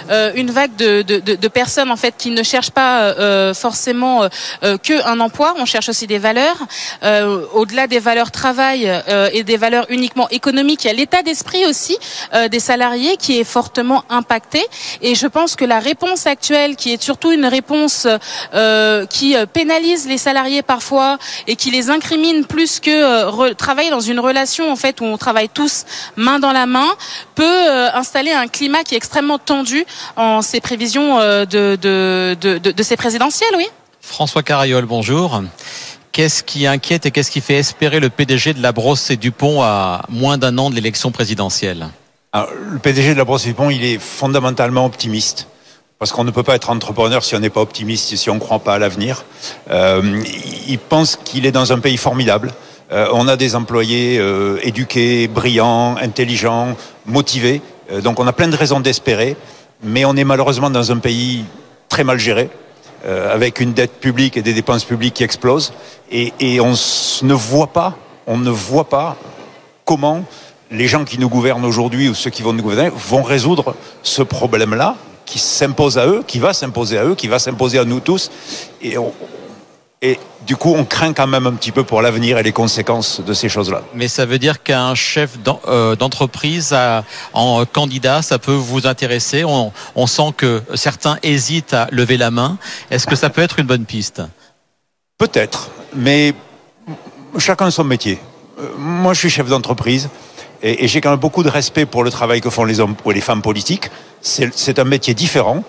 une vague de personnes en fait qui ne cherchent pas forcément que un emploi. On cherche aussi des valeurs. Au-delà des valeurs travail et des valeurs uniquement économiques, il y a l'état d'esprit aussi des salariés qui est fortement impacté. Et je pense que la réponse actuelle, qui est surtout une réponse qui pénalise les salariés parfois et qui les incrimine plus que travailler dans une relation en fait où on travaille tous main dans la main, peut installer un climat qui est extrêmement tendu en ces prévisions de ces présidentielles, oui. François Carayol, bonjour. Qu'est-ce qui inquiète et qu'est-ce qui fait espérer le PDG de la Brosse et Dupont à moins d'un an de l'élection présidentielle ? Alors, le PDG de la Brosse et Dupont, il est fondamentalement optimiste. Parce qu'on ne peut pas être entrepreneur si on n'est pas optimiste et si on ne croit pas à l'avenir. Il pense qu'il est dans un pays formidable. On a des employés éduqués, brillants, intelligents, motivés. Donc on a plein de raisons d'espérer. Mais on est malheureusement dans un pays très mal géré, avec une dette publique et des dépenses publiques qui explosent. Et on ne voit pas comment les gens qui nous gouvernent aujourd'hui ou ceux qui vont nous gouverner vont résoudre ce problème-là qui s'impose à eux, qui va s'imposer à eux, qui va s'imposer à nous tous. Et du coup, on craint quand même un petit peu pour l'avenir et les conséquences de ces choses-là. Mais ça veut dire qu'un chef d'entreprise en candidat, ça peut vous intéresser. On sent que certains hésitent à lever la main. Est-ce que ça peut être une bonne piste ? Peut-être, mais chacun son métier. Moi, je suis chef d'entreprise et j'ai quand même beaucoup de respect pour le travail que font les hommes ou les femmes politiques. C'est un métier différent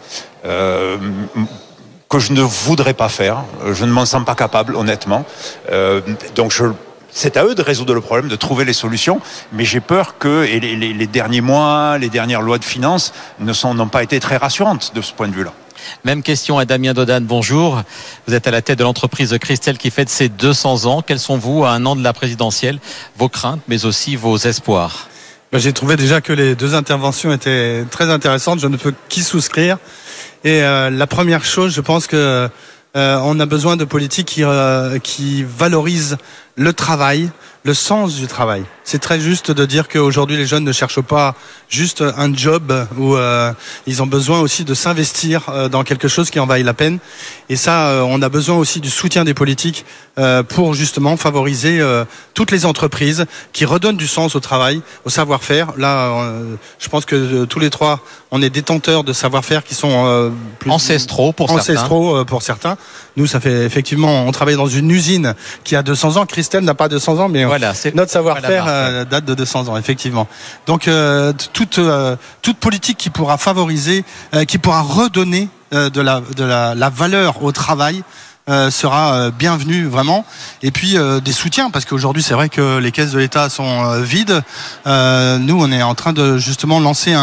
que je ne voudrais pas faire. Je ne m'en sens pas capable, honnêtement. Donc c'est à eux de résoudre le problème, de trouver les solutions. Mais j'ai peur que les derniers mois, les dernières lois de finances n'ont pas été très rassurantes de ce point de vue-là. Même question à Damien Dodan, bonjour. Vous êtes à la tête de l'entreprise Christelle qui fête ses 200 ans. Quels sont, vous, à un an de la présidentielle, vos craintes, mais aussi vos espoirs ? J'ai trouvé déjà que les deux interventions étaient très intéressantes. Je ne peux qu'y souscrire. Et la première chose, je pense que on a besoin de politiques qui valorisent le travail, le sens du travail. C'est très juste de dire qu'aujourd'hui les jeunes ne cherchent pas juste un job où ils ont besoin aussi de s'investir dans quelque chose qui en vaille la peine. Et ça, on a besoin aussi du soutien des politiques pour justement favoriser toutes les entreprises qui redonnent du sens au travail, au savoir-faire. Là, je pense que tous les trois, on est détenteurs de savoir-faire qui sont ancestraux pour certains. Nous, ça fait effectivement, on travaille dans une usine qui a 200 ans. Christelle n'a pas 200 ans, mais voilà, notre savoir-faire date de 200 ans, effectivement. Donc, toute politique qui pourra favoriser, qui pourra redonner de la valeur au travail, sera bienvenue vraiment. Et puis des soutiens, parce qu'aujourd'hui c'est vrai que les caisses de l'État sont vides. Nous on est en train de justement lancer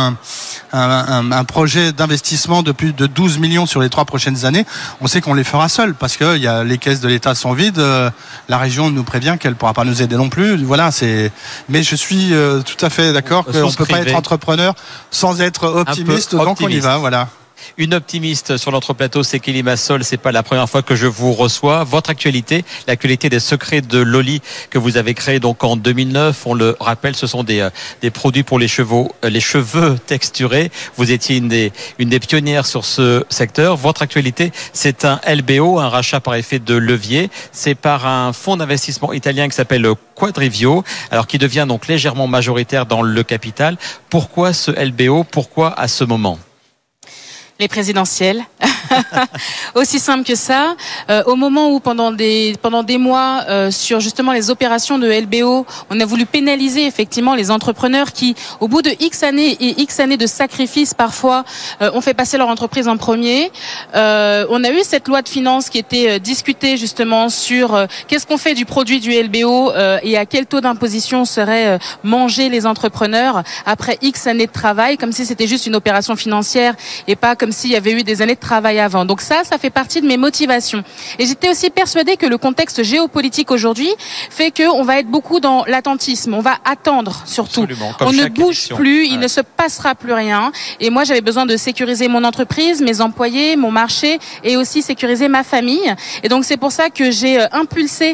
un projet d'investissement de plus de 12 millions sur les 3 prochaines années. On sait qu'on les fera seuls parce que les caisses de l'État sont vides. La région nous prévient qu'elle ne pourra pas nous aider non plus. Voilà, mais je suis tout à fait d'accord qu'on ne peut pas être entrepreneur sans être optimiste. Donc on y va, voilà. Une optimiste sur notre plateau, c'est Kelly Massol. C'est pas la première fois que je vous reçois. Votre actualité, l'actualité des secrets de Loli que vous avez créé donc en 2009. On le rappelle, ce sont des produits pour les cheveux texturés. Vous étiez une des pionnières sur ce secteur. Votre actualité, c'est un LBO, un rachat par effet de levier. C'est par un fonds d'investissement italien qui s'appelle Quadrivio, alors qui devient donc légèrement majoritaire dans le capital. Pourquoi ce LBO? Pourquoi à ce moment? Les présidentielles. Aussi simple que ça. Au moment où pendant des mois sur justement les opérations de LBO, on a voulu pénaliser effectivement les entrepreneurs qui, au bout de X années et X années de sacrifices parfois, ont fait passer leur entreprise en premier. On a eu cette loi de finances qui était discutée justement sur qu'est-ce qu'on fait du produit du LBO et à quel taux d'imposition seraient mangés les entrepreneurs après X années de travail, comme si c'était juste une opération financière et pas comme s'il y avait eu des années de travail avant. Donc ça fait partie de mes motivations. Et j'étais aussi persuadée que le contexte géopolitique aujourd'hui fait qu'on va être beaucoup dans l'attentisme. On va attendre surtout. On ne bouge plus, il ne se passera plus rien. Et moi, j'avais besoin de sécuriser mon entreprise, mes employés, mon marché et aussi sécuriser ma famille. Et donc c'est pour ça que j'ai impulsé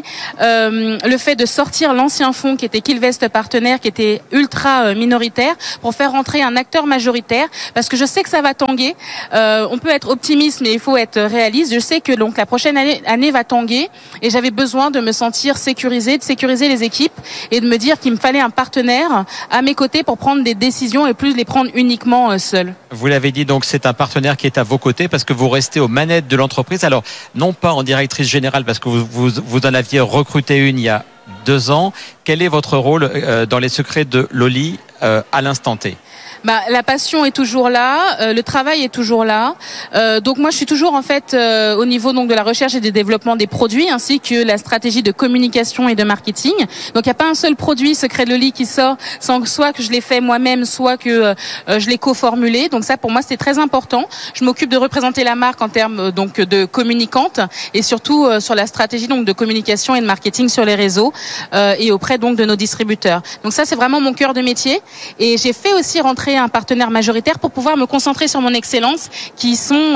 le fait de sortir l'ancien fonds qui était Killvest Partenaires, qui était ultra minoritaire, pour faire rentrer un acteur majoritaire, parce que je sais que ça va tanguer. On peut être optimiste, mais il faut être réaliste. Je sais que donc la prochaine année va tanguer, et j'avais besoin de me sentir sécurisée, de sécuriser les équipes et de me dire qu'il me fallait un partenaire à mes côtés pour prendre des décisions et plus les prendre uniquement seul. Vous l'avez dit, donc c'est un partenaire qui est à vos côtés parce que vous restez aux manettes de l'entreprise. Alors, non pas en directrice générale parce que vous en aviez recruté une il y a 2 ans. Quel est votre rôle dans les secrets de Loli à l'instant T ? La passion est toujours là, le travail est toujours là. Donc moi je suis toujours en fait au niveau donc de la recherche et du développement des produits ainsi que la stratégie de communication et de marketing. Donc il n'y a pas un seul produit Secrets de Loli qui sort sans soit que je l'ai fait moi-même, soit que je l'ai co-formulé. Donc ça pour moi c'était très important. Je m'occupe de représenter la marque en termes donc de communicante et surtout sur la stratégie donc de communication et de marketing sur les réseaux et auprès donc de nos distributeurs. Donc ça c'est vraiment mon cœur de métier, et j'ai fait aussi rentrer un partenaire majoritaire pour pouvoir me concentrer sur mon excellence qui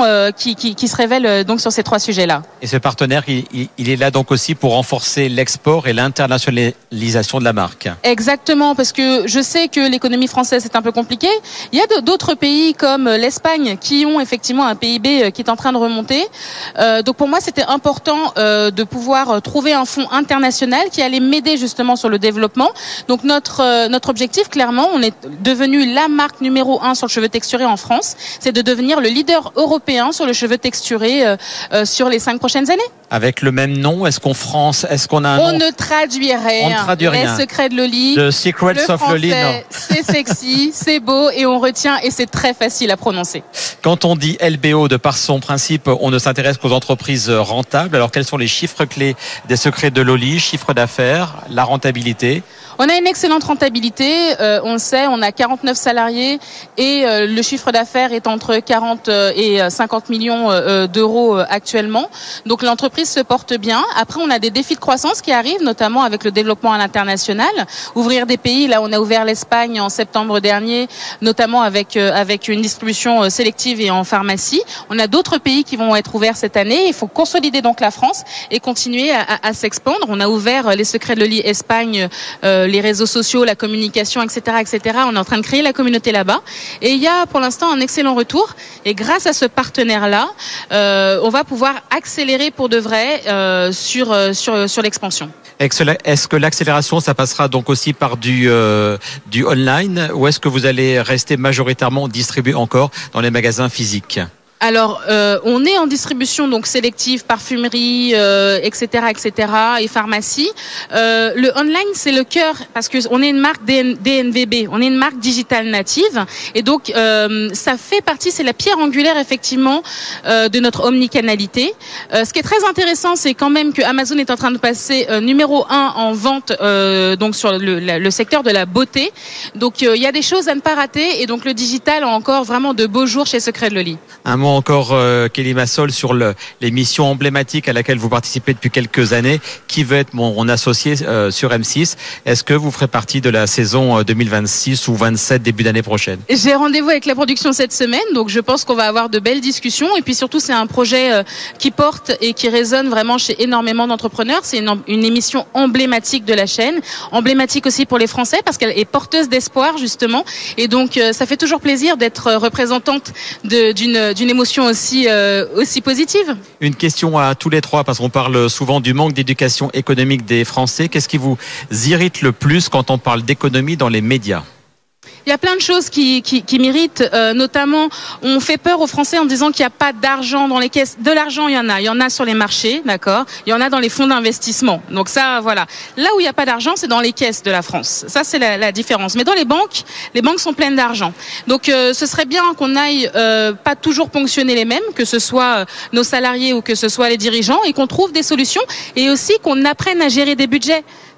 se révèle donc sur ces 3 sujets-là. Et ce partenaire, il est là donc aussi pour renforcer l'export et l'internationalisation de la marque. Exactement, parce que je sais que l'économie française est un peu compliquée. Il y a d'autres pays comme l'Espagne qui ont effectivement un PIB qui est en train de remonter. Donc pour moi, c'était important de pouvoir trouver un fonds international qui allait m'aider justement sur le développement. Donc notre objectif, clairement, on est devenu la marque numéro 1 sur le cheveu texturé en France, c'est de devenir le leader européen sur le cheveu texturé sur les 5 prochaines années. Avec le même nom, est-ce qu'on a un nom? On ne traduit rien. On ne traduit rien. Les secrets de Loli. The Secrets of Loli, non. C'est sexy, c'est beau et on retient, et c'est très facile à prononcer. Quand on dit LBO, de par son principe, on ne s'intéresse qu'aux entreprises rentables. Alors quels sont les chiffres clés des secrets de Loli? Chiffre d'affaires, la rentabilité? On a une excellente rentabilité, on le sait, on a 49 salariés et le chiffre d'affaires est entre 40 et 50 millions d'euros actuellement. Donc l'entreprise se porte bien. Après, on a des défis de croissance qui arrivent, notamment avec le développement à l'international. Ouvrir des pays, là on a ouvert l'Espagne en septembre dernier, notamment avec une distribution sélective et en pharmacie. On a d'autres pays qui vont être ouverts cette année. Il faut consolider donc la France et continuer à s'expandre. On a ouvert les secrets de Loli Espagne, les réseaux sociaux, la communication, etc., etc. On est en train de créer la communauté là-bas. Et il y a pour l'instant un excellent retour. Et grâce à ce partenaire-là, on va pouvoir accélérer pour de vrai sur l'expansion. Est-ce que l'accélération, ça passera donc aussi par du online, ou est-ce que vous allez rester majoritairement distribué encore dans les magasins physiques ? Alors, on est en distribution donc sélective, parfumerie, etc., et pharmacie. Le online, c'est le cœur parce que on est une marque DNVB, on est une marque digitale native, et donc ça fait partie, c'est la pierre angulaire effectivement de notre omnicanalité. Ce qui est très intéressant, c'est quand même que Amazon est en train de passer numéro 1 en vente donc sur le secteur de la beauté. Donc il y a des choses à ne pas rater, et donc le digital a encore vraiment de beaux jours chez Secrets de Loli. Un mot encore, Kelly Massol, sur l'émission emblématique à laquelle vous participez depuis quelques années, qui veut être mon associé sur M6. Est-ce que vous ferez partie de la saison 2026 ou 27 début d'année prochaine? J'ai rendez-vous avec la production cette semaine, donc je pense qu'on va avoir de belles discussions. Et puis surtout, c'est un projet qui porte et qui résonne vraiment chez énormément d'entrepreneurs. C'est une émission emblématique de la chaîne, emblématique aussi pour les Français parce qu'elle est porteuse d'espoir justement. Et donc, ça fait toujours plaisir d'être représentante d'une émotion aussi positive. Une question à tous les trois, parce qu'on parle souvent du manque d'éducation économique des Français. Qu'est-ce qui vous irrite le plus quand on parle d'économie dans les médias ? Il y a plein de choses qui m'irritent, notamment on fait peur aux Français en disant qu'il n'y a pas d'argent dans les caisses. De l'argent, il y en a sur les marchés, d'accord. Il y en a dans les fonds d'investissement. Donc ça, voilà. Là où il n'y a pas d'argent, c'est dans les caisses de la France. Ça, c'est la différence. Mais dans les banques sont pleines d'argent. Donc ce serait bien qu'on aille pas toujours ponctionner les mêmes, que ce soit nos salariés ou que ce soit les dirigeants, et qu'on trouve des solutions, et aussi qu'on apprenne à gérer des budgets.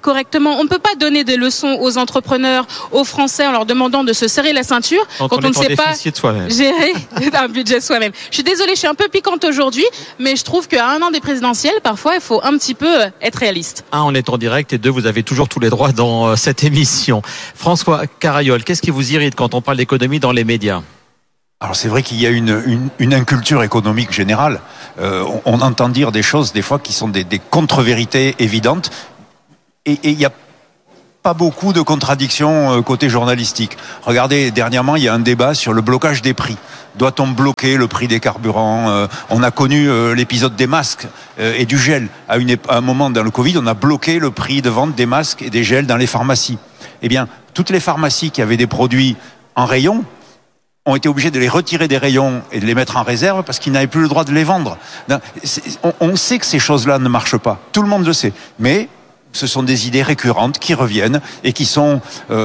correctement. On ne peut pas donner des leçons aux entrepreneurs, aux Français en leur demandant de se serrer la ceinture quand on ne sait pas gérer un budget soi-même. Je suis désolée, je suis un peu piquante aujourd'hui, mais je trouve qu'à un an des présidentielles, parfois, il faut un petit peu être réaliste. Un, on est en direct, et deux, vous avez toujours tous les droits dans cette émission. François Carayol, qu'est-ce qui vous irrite quand on parle d'économie dans les médias ? Alors c'est vrai qu'il y a une inculture économique générale. On entend dire des choses des fois qui sont des contre-vérités évidentes, et il n'y a pas beaucoup de contradictions côté journalistique. Regardez, dernièrement, il y a un débat sur le blocage des prix. Doit-on bloquer le prix des carburants ? On a connu l'épisode des masques et du gel. À un moment dans le Covid, on a bloqué le prix de vente des masques et des gels dans les pharmacies. Eh bien, toutes les pharmacies qui avaient des produits en rayon ont été obligés de les retirer des rayons et de les mettre en réserve parce qu'ils n'avaient plus le droit de les vendre. On sait que ces choses-là ne marchent pas. Tout le monde le sait. Mais ce sont des idées récurrentes qui reviennent et qui sont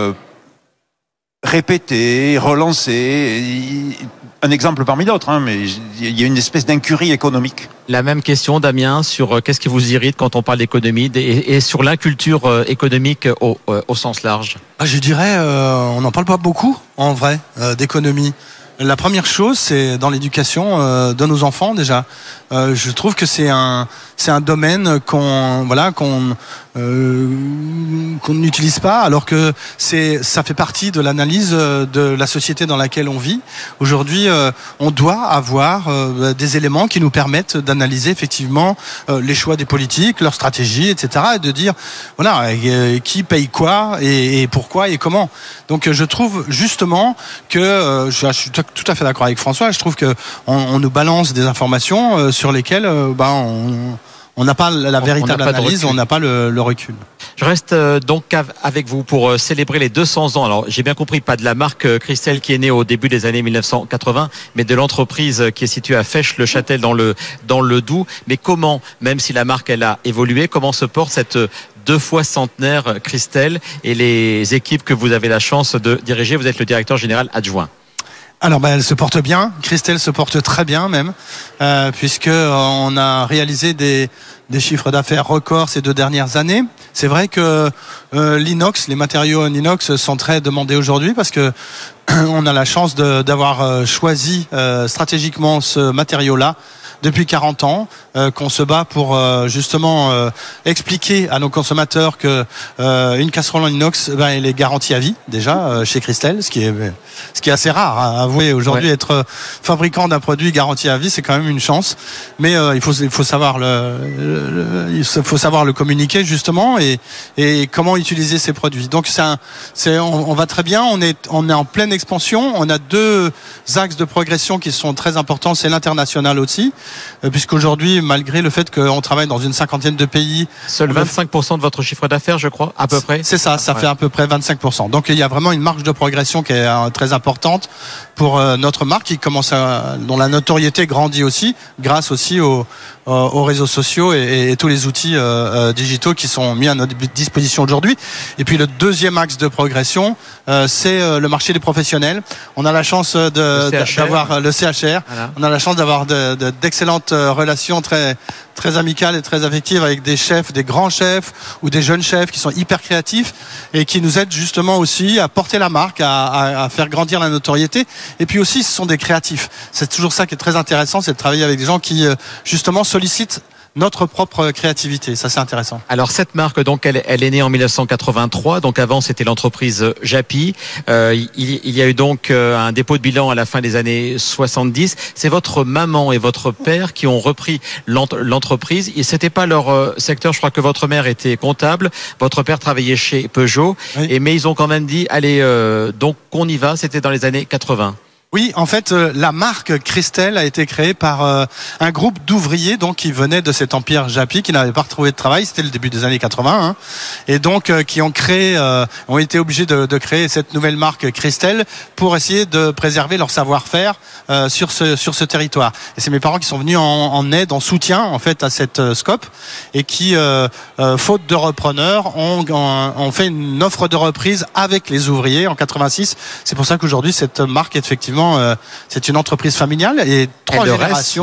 répétées, relancées. Un exemple parmi d'autres, mais il y a une espèce d'incurie économique. La même question, Damien, sur qu'est-ce qui vous irrite quand on parle d'économie et sur l'inculture économique au sens large. Je dirais, on n'en parle pas beaucoup, en vrai, d'économie. La première chose, c'est dans l'éducation de nos enfants déjà. Je trouve que c'est un domaine qu'on n'utilise pas, alors que ça fait partie de l'analyse de la société dans laquelle on vit. Aujourd'hui, on doit avoir des éléments qui nous permettent d'analyser effectivement les choix des politiques, leurs stratégies, etc., et de dire qui paye quoi et pourquoi et comment. Donc je trouve justement que je suis tout à fait d'accord avec François. Je trouve que on nous balance des informations sur lesquelles on n'a pas la véritable analyse, on n'a pas le recul. Je reste donc avec vous pour célébrer les 200 ans. Alors, j'ai bien compris, pas de la marque Christelle qui est née au début des années 1980, mais de l'entreprise qui est située à Fèche-le-Châtel dans le Doubs. Mais comment, même si la marque elle a évolué, comment se porte cette 2 fois centenaire Christelle et les équipes que vous avez la chance de diriger? Vous êtes le directeur général adjoint. Alors elle se porte bien, Christelle se porte très bien même, puisque on a réalisé des chiffres d'affaires records ces 2 dernières années. C'est vrai que l'inox, les matériaux en inox sont très demandés aujourd'hui parce que on a la chance d'avoir choisi stratégiquement ce matériau-là depuis 40 ans, qu'on se bat pour justement expliquer à nos consommateurs que une casserole en inox, elle est garantie à vie déjà chez Christelle, ce qui est assez rare à avouer aujourd'hui. Ouais. Être fabricant d'un produit garanti à vie, c'est quand même une chance, mais il faut savoir le communiquer justement et comment utiliser ces produits. Donc on va très bien, on est en pleine expansion, on a 2 axes de progression qui sont très importants, c'est l'international aussi. Puisqu'aujourd'hui, malgré le fait qu'on travaille dans une 50aine de pays... Seul 25% de votre chiffre d'affaires, je crois, à peu près. C'est ça fait à peu près 25%. Donc il y a vraiment une marge de progression qui est très importante pour notre marque, dont la notoriété grandit aussi, grâce aussi aux réseaux sociaux et tous les outils digitaux qui sont mis à notre disposition aujourd'hui. Et puis le deuxième axe de progression, c'est le marché des professionnels. On a la chance d'avoir le CHR. Voilà. On a la chance d'avoir d'excellentes relations très très amicales et très affectives avec des chefs, des grands chefs ou des jeunes chefs qui sont hyper créatifs et qui nous aident justement aussi à porter la marque, à faire grandir la notoriété. Et puis aussi, ce sont des créatifs. C'est toujours ça qui est très intéressant, c'est de travailler avec des gens qui justement sollicitent notre propre créativité. Ça, c'est intéressant. Alors, cette marque, donc, elle est née en 1983. Donc, avant, c'était l'entreprise Japy. Il y a eu donc un dépôt de bilan à la fin des années 70. C'est votre maman et votre père qui ont repris l'entreprise. Et c'était pas leur secteur. Je crois que votre mère était comptable. Votre père travaillait chez Peugeot. Oui. Mais ils ont quand même dit, allez, donc, on y va. C'était dans les années 80. Oui, en fait, la marque Christelle a été créée par un groupe d'ouvriers donc qui venaient de cet empire Japy, qui n'avaient pas retrouvé de travail. C'était le début des années 80, et donc qui ont été obligés de créer cette nouvelle marque Christelle pour essayer de préserver leur savoir-faire sur ce territoire. Et c'est mes parents qui sont venus en aide, en soutien en fait à cette scope, et qui, faute de repreneurs, ont fait une offre de reprise avec les ouvriers en 86. C'est pour ça qu'aujourd'hui cette marque effectivement c'est une entreprise familiale et 3 générations.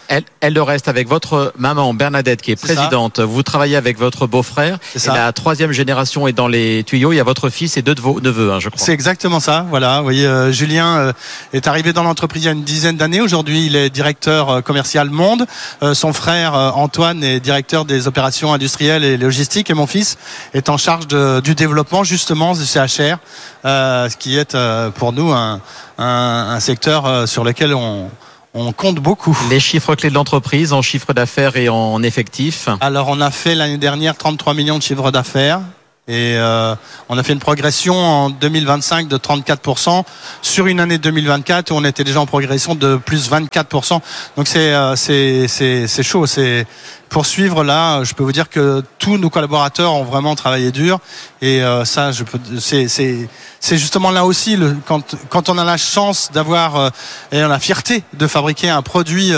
Elle le reste avec votre maman Bernadette qui est présidente. Ça. Vous travaillez avec votre beau-frère. Et la 3e génération est dans les tuyaux. Il y a votre fils et 2 de vos neveux, je crois. C'est exactement ça. Voilà. Vous voyez, Julien est arrivé dans l'entreprise il y a une dizaine d'années. Aujourd'hui, il est directeur commercial monde. Son frère Antoine est directeur des opérations industrielles et logistiques. Et mon fils est en charge du développement justement du CHR, ce qui est pour nous un secteur sur lequel on compte beaucoup. Les chiffres clés de l'entreprise en chiffre d'affaires et en effectifs. Alors on a fait l'année dernière 33 millions de chiffre d'affaires. Et on a fait une progression en 2025 de 34% sur une année 2024 où on était déjà en progression de plus 24%. Donc c'est chaud. C'est poursuivre là. Je peux vous dire que tous nos collaborateurs ont vraiment travaillé dur. Et ça, c'est justement là aussi quand on a la chance d'avoir et la fierté de fabriquer un produit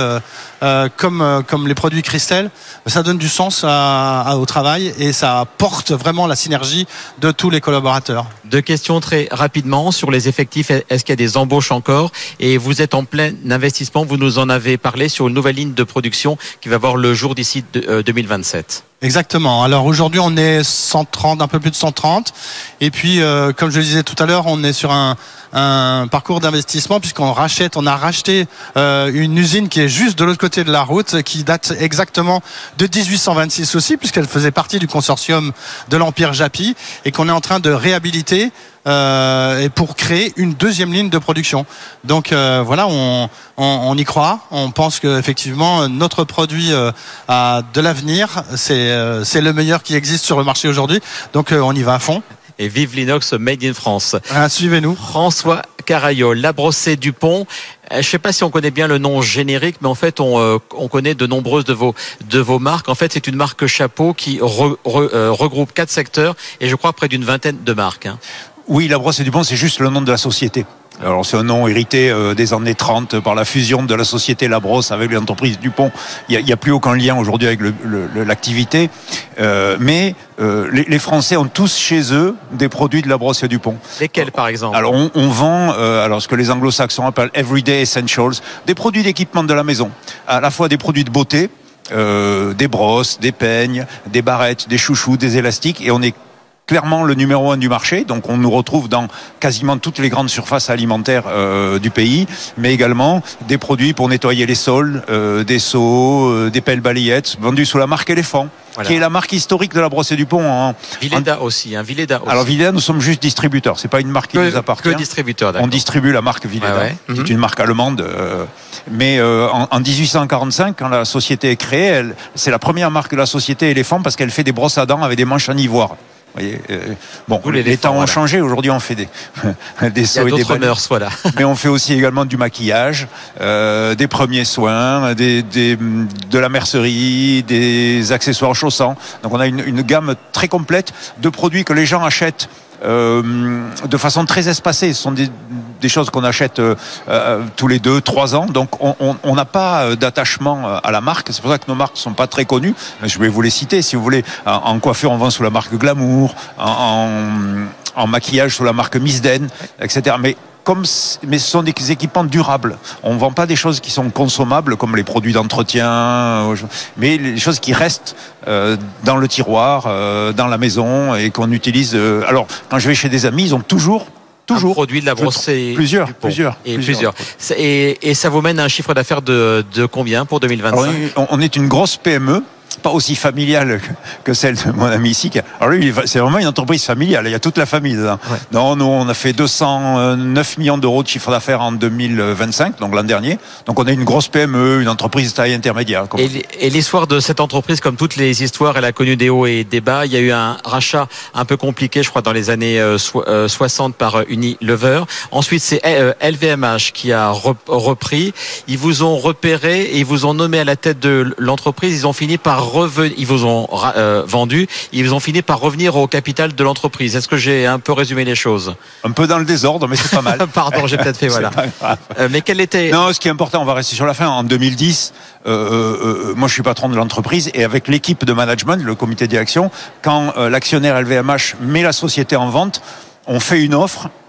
comme les produits Christelle, ça donne du sens au travail et ça porte vraiment la synergie de tous les collaborateurs. 2 questions très rapidement sur les effectifs. Est-ce qu'il y a des embauches encore? Et vous êtes en plein investissement, vous nous en avez parlé, sur une nouvelle ligne de production qui va voir le jour d'ici 2027. Exactement. Alors aujourd'hui, on est 130, un peu plus de 130. Et puis, comme je le disais tout à l'heure, on est sur un parcours d'investissement puisqu'on a racheté une usine qui est juste de l'autre côté de la route, qui date exactement de 1826 aussi, puisqu'elle faisait partie du consortium de l'Empire Japy et qu'on est en train de réhabiliter et pour créer une 2e ligne de production. Donc voilà, on y croit. On pense que effectivement notre produit a de l'avenir. C'est le meilleur qui existe sur le marché aujourd'hui. Donc on y va à fond. Et vive l'inox made in France. Suivez-nous. François Carayo, La Brossée du Pont. Je ne sais pas si on connaît bien le nom générique, mais en fait, on connaît de nombreuses de vos marques. En fait, c'est une marque chapeau qui regroupe 4 secteurs et je crois près d'une vingtaine de marques. Oui, La Brossée du Pont, c'est juste le nom de la société. Alors c'est un nom hérité des années 30 par la fusion de la société La Brosse avec l'entreprise Dupont. Il y a plus aucun lien aujourd'hui avec l'activité, mais les Français ont tous chez eux des produits de La Brosse et Dupont. Lesquels par exemple? Alors on vend ce que les anglo-saxons appellent Everyday Essentials, des produits d'équipement de la maison, à la fois des produits de beauté, des brosses, des peignes, des barrettes, des chouchous, des élastiques, et on est clairement le numéro 1 du marché, donc on nous retrouve dans quasiment toutes les grandes surfaces alimentaires du pays, mais également des produits pour nettoyer les sols, des seaux, des pelles balayettes, vendus sous la marque Éléphant, voilà, qui est la marque historique de La Brossée du Pont. Villeda aussi, Villeda aussi. Alors Villeda, nous sommes juste distributeurs, c'est pas une marque qui nous appartient. Que distributeur, d'accord. On distribue la marque Villeda, qui est une marque allemande, mais en 1845, quand la société est créée, c'est la première marque de la société Éléphant parce qu'elle fait des brosses à dents avec des manches en ivoire. Vous voyez, les temps ont changé. Aujourd'hui, on fait des seaux et des balais. Voilà. Mais on fait aussi également du maquillage, des premiers soins, de la mercerie, des accessoires chaussants. Donc, on a une gamme très complète de produits que les gens achètent de façon très espacée. Ce sont des choses qu'on achète tous les 2-3 ans. Donc on n'a pas d'attachement à la marque. C'est pour ça que nos marques ne sont pas très connues. Je vais vous les citer si vous voulez. En coiffure, on vend sous la marque Glamour, en maquillage sous la marque Misden, etc. Mais ce sont des équipements durables. On ne vend pas des choses qui sont consommables comme les produits d'entretien, mais les choses qui restent dans le tiroir, dans la maison et qu'on utilise. Alors, quand je vais chez des amis, ils ont toujours un produit de La Brossée. Plusieurs. Et ça vous mène à un chiffre d'affaires de combien pour 2025? Alors, on est une grosse PME. Pas aussi familiale que celle de mon ami ici. Alors lui, c'est vraiment une entreprise familiale. Il y a toute la famille dedans. Ouais. Non, nous, on a fait 209 millions d'euros de chiffre d'affaires en 2025, donc l'an dernier. Donc on est une grosse PME, une entreprise de taille intermédiaire. Et l'histoire de cette entreprise, comme toutes les histoires, elle a connu des hauts et des bas. Il y a eu un rachat un peu compliqué, je crois, dans les années 60 par Unilever. Ensuite, c'est LVMH qui a repris. Ils vous ont repéré et ils vous ont nommé à la tête de l'entreprise. Ils ont fini par ils vous ont vendu, ils ont fini par revenir au capital de l'entreprise. Est-ce que j'ai un peu résumé les choses? Un peu dans le désordre, mais c'est pas mal. Pardon, j'ai peut-être fait, voilà. Mais quel était... Non, ce qui est important, on va rester sur la fin. En 2010, moi je suis patron de l'entreprise et avec l'équipe de management, le comité de direction, quand l'actionnaire LVMH met la société en vente, on fait une offre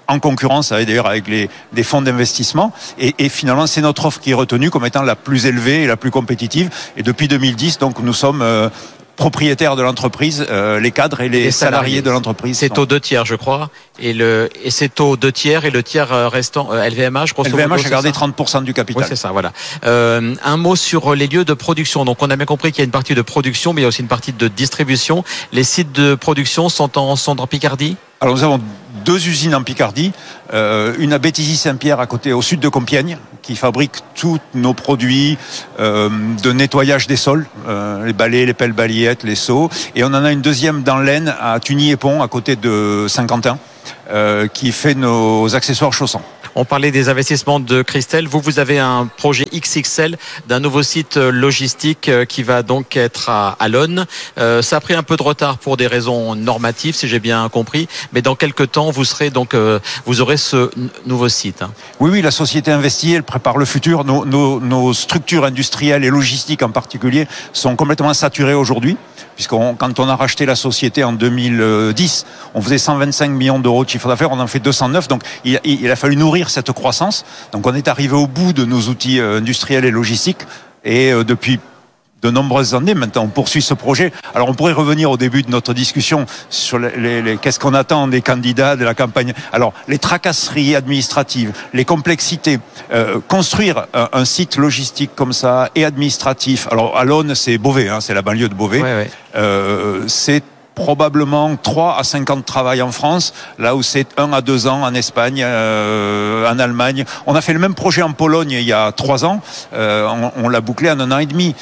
en concurrence d'ailleurs avec des fonds d'investissement. Et finalement, c'est notre offre qui est retenue comme étant la plus élevée et la plus compétitive. Et depuis 2010, donc, nous sommes propriétaires de l'entreprise, les cadres et les salariés de l'entreprise. C'est au 2 tiers, je crois. Et c'est au 2 tiers et le tiers restant, LVMH, grosso modo. LVMH a gardé 30% du capital. Oui, c'est ça, voilà. Un mot sur les lieux de production. Donc, on a bien compris qu'il y a une partie de production, mais il y a aussi une partie de distribution. Les sites de production sont en Picardie? Alors, nous avons 2 usines en Picardie, une à Béthisy-Saint-Pierre à côté, au sud de Compiègne, qui fabrique tous nos produits de nettoyage des sols, les balais, les pelles balayettes, les seaux. Et on en a une deuxième dans l'Aisne, à Tugny-et-Pont, à côté de Saint-Quentin, qui fait nos accessoires chaussants. On parlait des investissements de Christelle. Vous avez un projet XXL d'un nouveau site logistique qui va donc être à l'Aune. Ça a pris un peu de retard pour des raisons normatives, si j'ai bien compris. Mais dans quelques temps, vous aurez ce nouveau site. Oui, la société investit, elle prépare le futur. Nos structures industrielles et logistiques en particulier sont complètement saturées aujourd'hui. Quand on a racheté la société en 2010, on faisait 125 millions d'euros de chiffre d'affaires, on en fait 209. Donc il a fallu nourrir cette croissance. Donc on est arrivé au bout de nos outils industriels et logistiques. Et depuis de nombreuses années maintenant, on poursuit ce projet. Alors on pourrait revenir au début de notre discussion sur qu'est-ce qu'on attend des candidats de la campagne. Alors les tracasseries administratives, les complexités, construire un site logistique comme ça et administratif. Alors à l'Aune, c'est Beauvais, c'est la banlieue de Beauvais. Ouais. C'est probablement 3 à 5 ans de travail en France, là où c'est 1 à 2 ans en Espagne, en Allemagne. On a fait le même projet en Pologne il y a 3 ans. On l'a bouclé en 1 an et demi.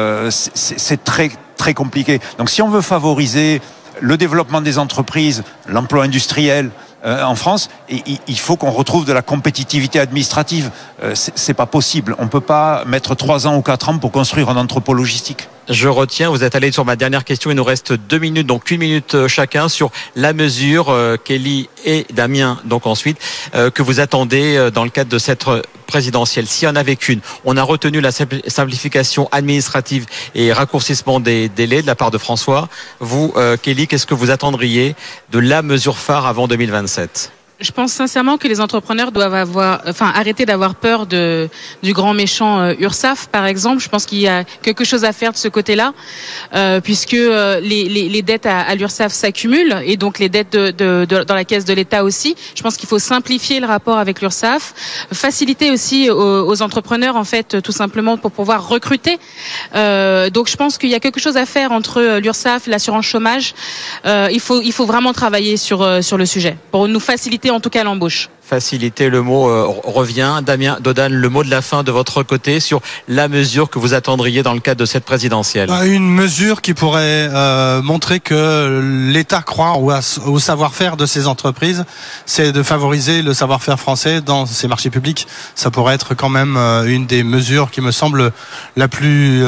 C'est très, très compliqué. Donc si on veut favoriser le développement des entreprises, l'emploi industriel en France, il faut qu'on retrouve de la compétitivité administrative. C'est pas possible. On peut pas mettre 3 ans ou 4 ans pour construire un entrepôt logistique. Je retiens, vous êtes allé sur ma dernière question, il nous reste 2 minutes, donc 1 minute chacun sur la mesure, Kelly et Damien, donc ensuite, que vous attendez dans le cadre de cette présidentielle. S'il y en avait qu'une, on a retenu la simplification administrative et raccourcissement des délais de la part de François. Vous, Kelly, qu'est-ce que vous attendriez de la mesure phare avant 2027 ? Je pense sincèrement que les entrepreneurs doivent arrêter d'avoir peur du grand méchant URSSAF, par exemple. Je pense qu'il y a quelque chose à faire de ce côté-là, puisque les dettes à l'URSSAF s'accumulent et donc les dettes dans la caisse de l'État aussi. Je pense qu'il faut simplifier le rapport avec l'URSSAF, faciliter aussi aux entrepreneurs, en fait, tout simplement pour pouvoir recruter. Donc je pense qu'il y a quelque chose à faire entre l'URSSAF, l'assurance chômage. Il faut vraiment travailler sur le sujet pour nous faciliter en tout cas l'embauche. Faciliter, le mot revient. Damien Dodane, le mot de la fin de votre côté sur la mesure que vous attendriez dans le cadre de cette présidentielle. Une mesure qui pourrait montrer que l'État croit au savoir-faire de ces entreprises, c'est de favoriser le savoir-faire français dans ces marchés publics. Ça pourrait être quand même une des mesures qui me semble la plus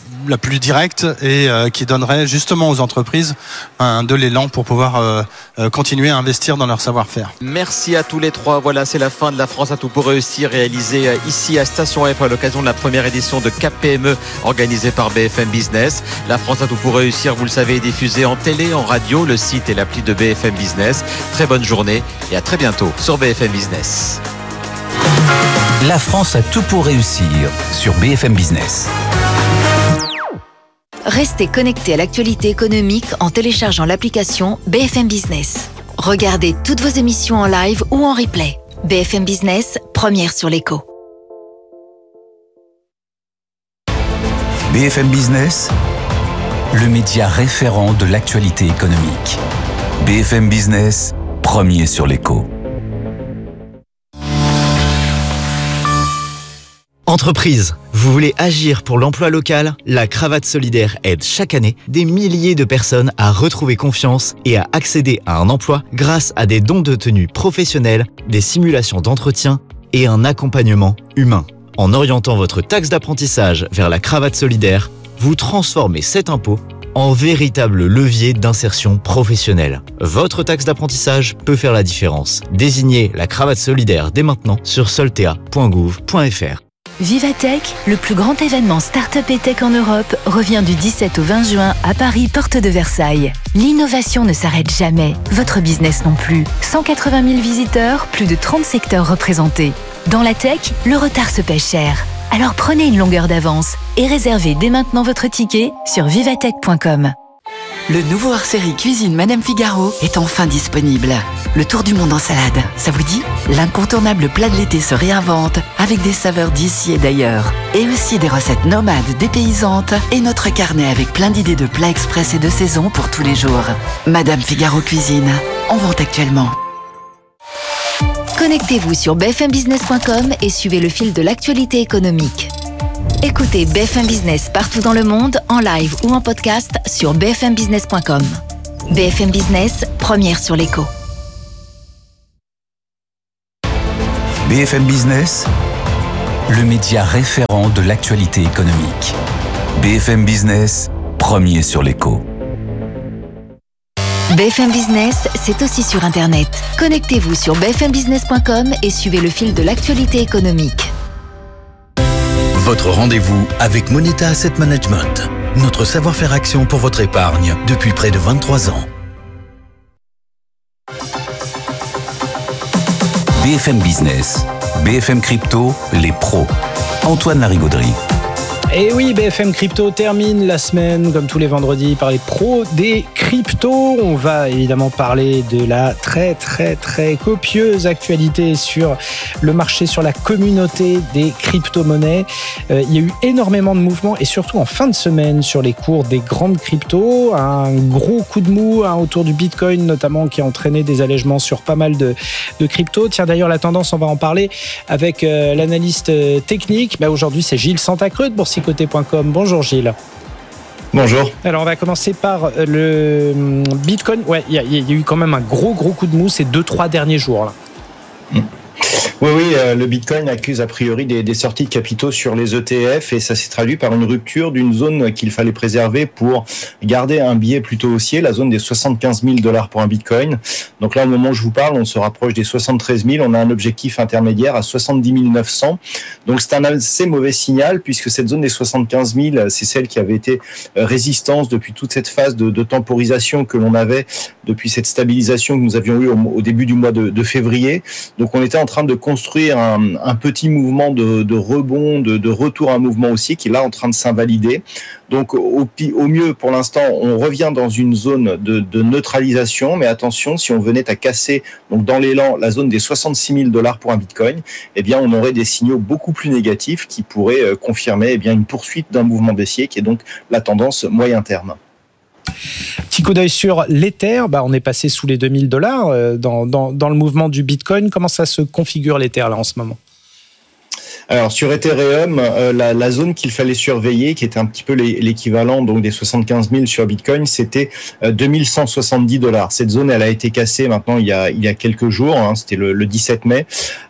directe et qui donnerait justement aux entreprises de l'élan pour pouvoir continuer à investir dans leur savoir-faire. Merci à tous les trois. Voilà, c'est la fin de La France a tout pour réussir, réalisée ici à Station F à l'occasion de la première édition de Cap PME organisée par BFM Business. La France a tout pour réussir, vous le savez, est diffusée en télé, en radio, le site et l'appli de BFM Business. Très bonne journée et à très bientôt sur BFM Business. La France a tout pour réussir sur BFM Business. Restez connectés à l'actualité économique en téléchargeant l'application BFM Business. Regardez toutes vos émissions en live ou en replay. BFM Business, première sur l'écho. BFM Business, le média référent de l'actualité économique. BFM Business, premier sur l'écho. Entreprise, vous voulez agir pour l'emploi local ? La Cravate Solidaire aide chaque année des milliers de personnes à retrouver confiance et à accéder à un emploi grâce à des dons de tenues professionnelles, des simulations d'entretien et un accompagnement humain. En orientant votre taxe d'apprentissage vers la Cravate Solidaire, vous transformez cet impôt en véritable levier d'insertion professionnelle. Votre taxe d'apprentissage peut faire la différence. Désignez la Cravate Solidaire dès maintenant sur soltea.gouv.fr. Vivatech, le plus grand événement start-up et tech en Europe, revient du 17 au 20 juin à Paris, porte de Versailles. L'innovation ne s'arrête jamais, votre business non plus. 180 000 visiteurs, plus de 30 secteurs représentés. Dans la tech, le retard se paie cher. Alors prenez une longueur d'avance et réservez dès maintenant votre ticket sur vivatech.com. Le nouveau hors-série Cuisine Madame Figaro est enfin disponible. Le tour du monde en salade, ça vous dit ? L'incontournable plat de l'été se réinvente avec des saveurs d'ici et d'ailleurs. Et aussi des recettes nomades, dépaysantes et notre carnet avec plein d'idées de plats express et de saison pour tous les jours. Madame Figaro Cuisine, en vente actuellement. Connectez-vous sur bfmbusiness.com et suivez le fil de l'actualité économique. Écoutez BFM Business partout dans le monde, en live ou en podcast sur bfmbusiness.com. BFM Business, première sur l'écho. BFM Business, le média référent de l'actualité économique. BFM Business, premier sur l'écho. BFM Business, c'est aussi sur Internet. Connectez-vous sur bfmbusiness.com et suivez le fil de l'actualité économique. Votre rendez-vous avec Moneta Asset Management. Notre savoir-faire action pour votre épargne depuis près de 23 ans. BFM Business, BFM Crypto, les pros. Antoine Larigauderie. Et oui, BFM Crypto termine la semaine, comme tous les vendredis, par les pros des cryptos. On va évidemment parler de la très copieuse actualité sur le marché, sur la communauté des crypto-monnaies. Il y a eu énormément de mouvements et surtout en fin de semaine sur les cours des grandes cryptos. Un gros coup de mou autour du Bitcoin notamment qui a entraîné des allègements sur pas mal de cryptos. Tiens, d'ailleurs, la tendance, on va en parler avec l'analyste technique. Aujourd'hui, c'est Gilles Santacreux de Boursicoté.com. Bonjour Gilles. Bonjour. Alors on va commencer par le Bitcoin. Ouais, il y a eu quand même un gros coup de mou ces 2-3 derniers jours là. Oui, le Bitcoin accuse a priori des sorties de capitaux sur les ETF et ça s'est traduit par une rupture d'une zone qu'il fallait préserver pour garder un biais plutôt haussier, la zone des 75 000 $ pour un Bitcoin. Donc là, au moment où je vous parle, on se rapproche des 73 000. On a un objectif intermédiaire à 70 900. Donc c'est un assez mauvais signal puisque cette zone des 75 000, c'est celle qui avait été résistance depuis toute cette phase de temporisation que l'on avait depuis cette stabilisation que nous avions eue au début du mois de février. Donc on était en train de construire un petit mouvement de rebond, de retour à un mouvement haussier qui est là en train de s'invalider. Donc au mieux, pour l'instant, on revient dans une zone de neutralisation, mais attention, si on venait à casser donc dans l'élan la zone des 66 000 $ pour un Bitcoin, eh bien on aurait des signaux beaucoup plus négatifs qui pourraient confirmer une poursuite d'un mouvement baissier qui est donc la tendance moyen terme. Petit coup d'œil sur l'Ether, on est passé sous les 2000 $ dans le mouvement du Bitcoin. Comment ça se configure l'Ether là en ce moment ? Alors sur Ethereum, la zone qu'il fallait surveiller, qui était un petit peu l'équivalent donc des 75 000 sur Bitcoin, c'était 2170 $. Cette zone, elle a été cassée maintenant il y a quelques jours, c'était le 17 mai.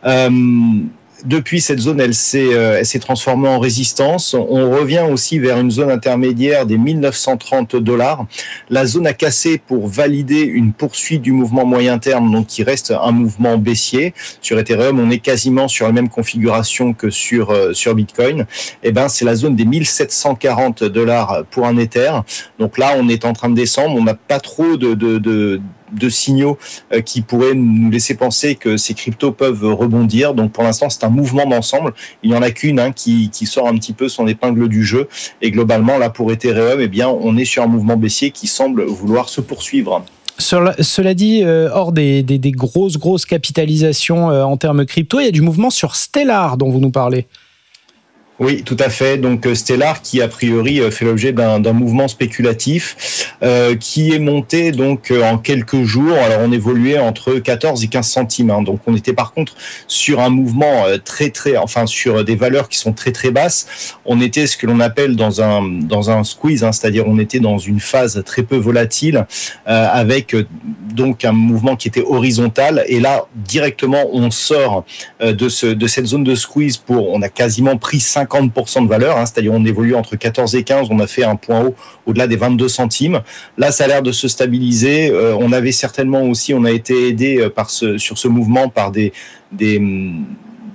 Depuis, cette zone, elle s'est transformée en résistance. On revient aussi vers une zone intermédiaire des 1930 $. La zone a cassé pour valider une poursuite du mouvement moyen terme, donc qui reste un mouvement baissier. Sur Ethereum, on est quasiment sur la même configuration que sur Bitcoin. C'est la zone des 1740 $ pour un Ether. Donc là, on est en train de descendre. On n'a pas trop de signaux qui pourraient nous laisser penser que ces cryptos peuvent rebondir. Donc pour l'instant, c'est un mouvement d'ensemble. Il n'y en a qu'une qui sort un petit peu son épingle du jeu. Et globalement, là, pour Ethereum, on est sur un mouvement baissier qui semble vouloir se poursuivre. Cela dit, hors des grosses capitalisations en termes crypto, il y a du mouvement sur Stellar dont vous nous parlez. Oui, tout à fait. Donc Stellar qui a priori fait l'objet d'un mouvement spéculatif qui est monté donc en quelques jours. Alors on évoluait entre 14 et 15 centimes. Donc on était par contre sur un mouvement sur des valeurs qui sont très basses. On était ce que l'on appelle dans un squeeze, c'est-à-dire on était dans une phase très peu volatile avec donc un mouvement qui était horizontal. Et là directement on sort de cette zone de squeeze on a quasiment pris 50% de valeur, c'est-à-dire on évolue entre 14 et 15, on a fait un point haut au-delà des 22 centimes. Là, ça a l'air de se stabiliser. On avait certainement aussi, on a été aidé sur ce mouvement par des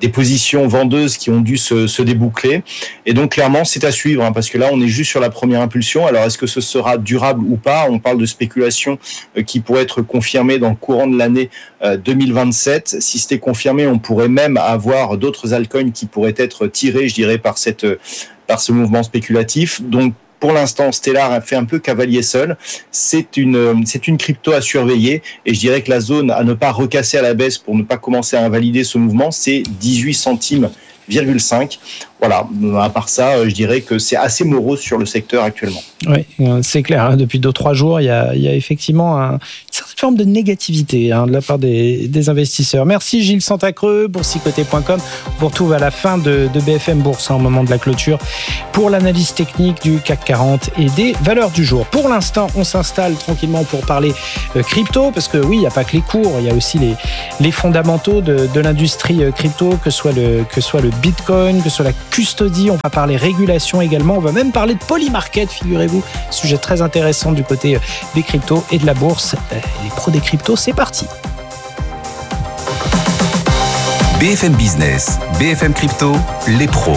positions vendeuses qui ont dû se déboucler. Et donc clairement, c'est à suivre, parce que là, on est juste sur la première impulsion. Alors, est-ce que ce sera durable ou pas ? On parle de spéculation qui pourrait être confirmée dans le courant de l'année 2027. Si c'était confirmé, on pourrait même avoir d'autres altcoins qui pourraient être tirés, je dirais, par ce mouvement spéculatif. Donc, pour l'instant, Stellar a fait un peu cavalier seul. C'est une crypto à surveiller, et je dirais que la zone à ne pas recasser à la baisse pour ne pas commencer à invalider ce mouvement, c'est 18 centimes. Voilà, à part ça, je dirais que c'est assez morose sur le secteur actuellement. Oui, c'est clair. Depuis 2-3 jours, il y a effectivement une certaine forme de négativité de la part des investisseurs. Merci Gilles Santacreux, boursicoté.com. On vous retrouve à la fin de BFM Bourse, au moment de la clôture, pour l'analyse technique du CAC 40 et des valeurs du jour. Pour l'instant, on s'installe tranquillement pour parler crypto, parce que oui, il n'y a pas que les cours, il y a aussi les fondamentaux de l'industrie crypto, que soit le Bitcoin, que ce soit la custody. On va parler régulation également. On va même parler de polymarket, figurez-vous. Sujet très intéressant du côté des cryptos et de la bourse. Les pros des cryptos, c'est parti. BFM Business, BFM Crypto, les pros.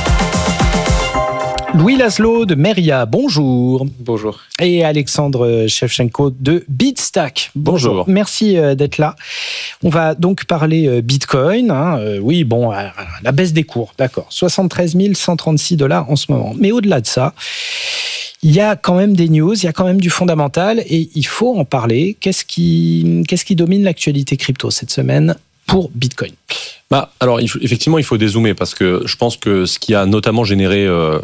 Louis Laszlo de Meria, bonjour. Bonjour. Et Alexandre Shevchenko de Bitstack. Bonjour. Merci d'être là. On va donc parler Bitcoin. Oui, bon, la baisse des cours, d'accord. 73 136 $ en ce moment. Mais au-delà de ça, il y a quand même des news, il y a quand même du fondamental, et il faut en parler. Qu'est-ce qui domine l'actualité crypto cette semaine pour Bitcoin ? Alors, effectivement, il faut dézoomer, parce que je pense que ce qui a notamment généré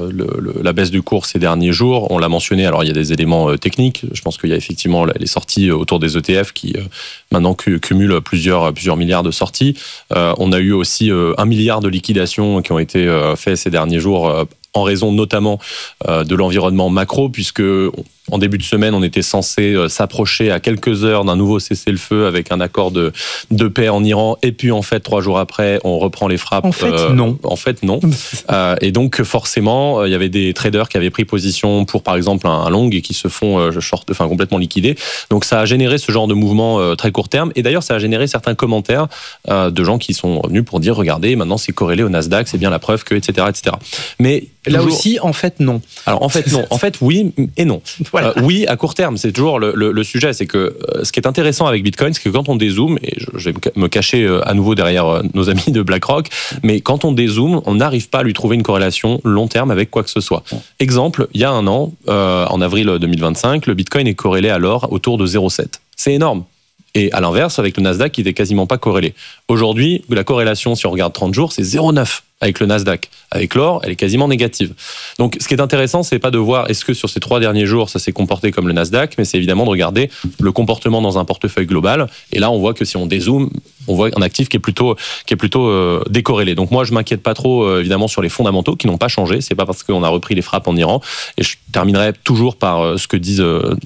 la baisse du cours ces derniers jours, on l'a mentionné, alors il y a des éléments techniques. Je pense qu'il y a effectivement les sorties autour des ETF qui maintenant cumulent plusieurs milliards de sorties. On a eu aussi 1 milliard de liquidations qui ont été faites ces derniers jours en raison notamment de l'environnement macro, puisque en début de semaine, on était censé s'approcher à quelques heures d'un nouveau cessez-le-feu avec un accord de paix en Iran. Et puis, en fait, 3 jours après, on reprend les frappes. En fait, non. En fait, non. Et donc, forcément, il y avait des traders qui avaient pris position pour, par exemple, un long et qui se font complètement liquider. Donc, ça a généré ce genre de mouvement très court terme. Et d'ailleurs, ça a généré certains commentaires de gens qui sont venus pour dire, regardez, maintenant, c'est corrélé au Nasdaq, c'est bien la preuve que, etc., etc. Mais là aussi, en fait, non. Alors, en fait, non. En fait, oui et non. Voilà. Oui, à court terme, c'est toujours le sujet. C'est que ce qui est intéressant avec Bitcoin, c'est que quand on dézoome, et je vais me cacher à nouveau derrière nos amis de BlackRock, mais quand on dézoome, on n'arrive pas à lui trouver une corrélation long terme avec quoi que ce soit. Exemple, il y a un an, en avril 2025, le Bitcoin est corrélé à l'or autour de 0,7. C'est énorme. Et à l'inverse, avec le Nasdaq, il n'est quasiment pas corrélé. Aujourd'hui, la corrélation, si on regarde 30 jours, c'est 0,9 avec le Nasdaq. Avec l'or, elle est quasiment négative. Donc, ce qui est intéressant, c'est pas de voir est-ce que sur ces 3 derniers jours, ça s'est comporté comme le Nasdaq, mais c'est évidemment de regarder le comportement dans un portefeuille global. Et là, on voit que si on dézoome, on voit un actif qui est plutôt décorrélé. Donc moi, je m'inquiète pas trop, évidemment, sur les fondamentaux qui n'ont pas changé. C'est pas parce qu'on a repris les frappes en Iran. Et je terminerai toujours par ce que disent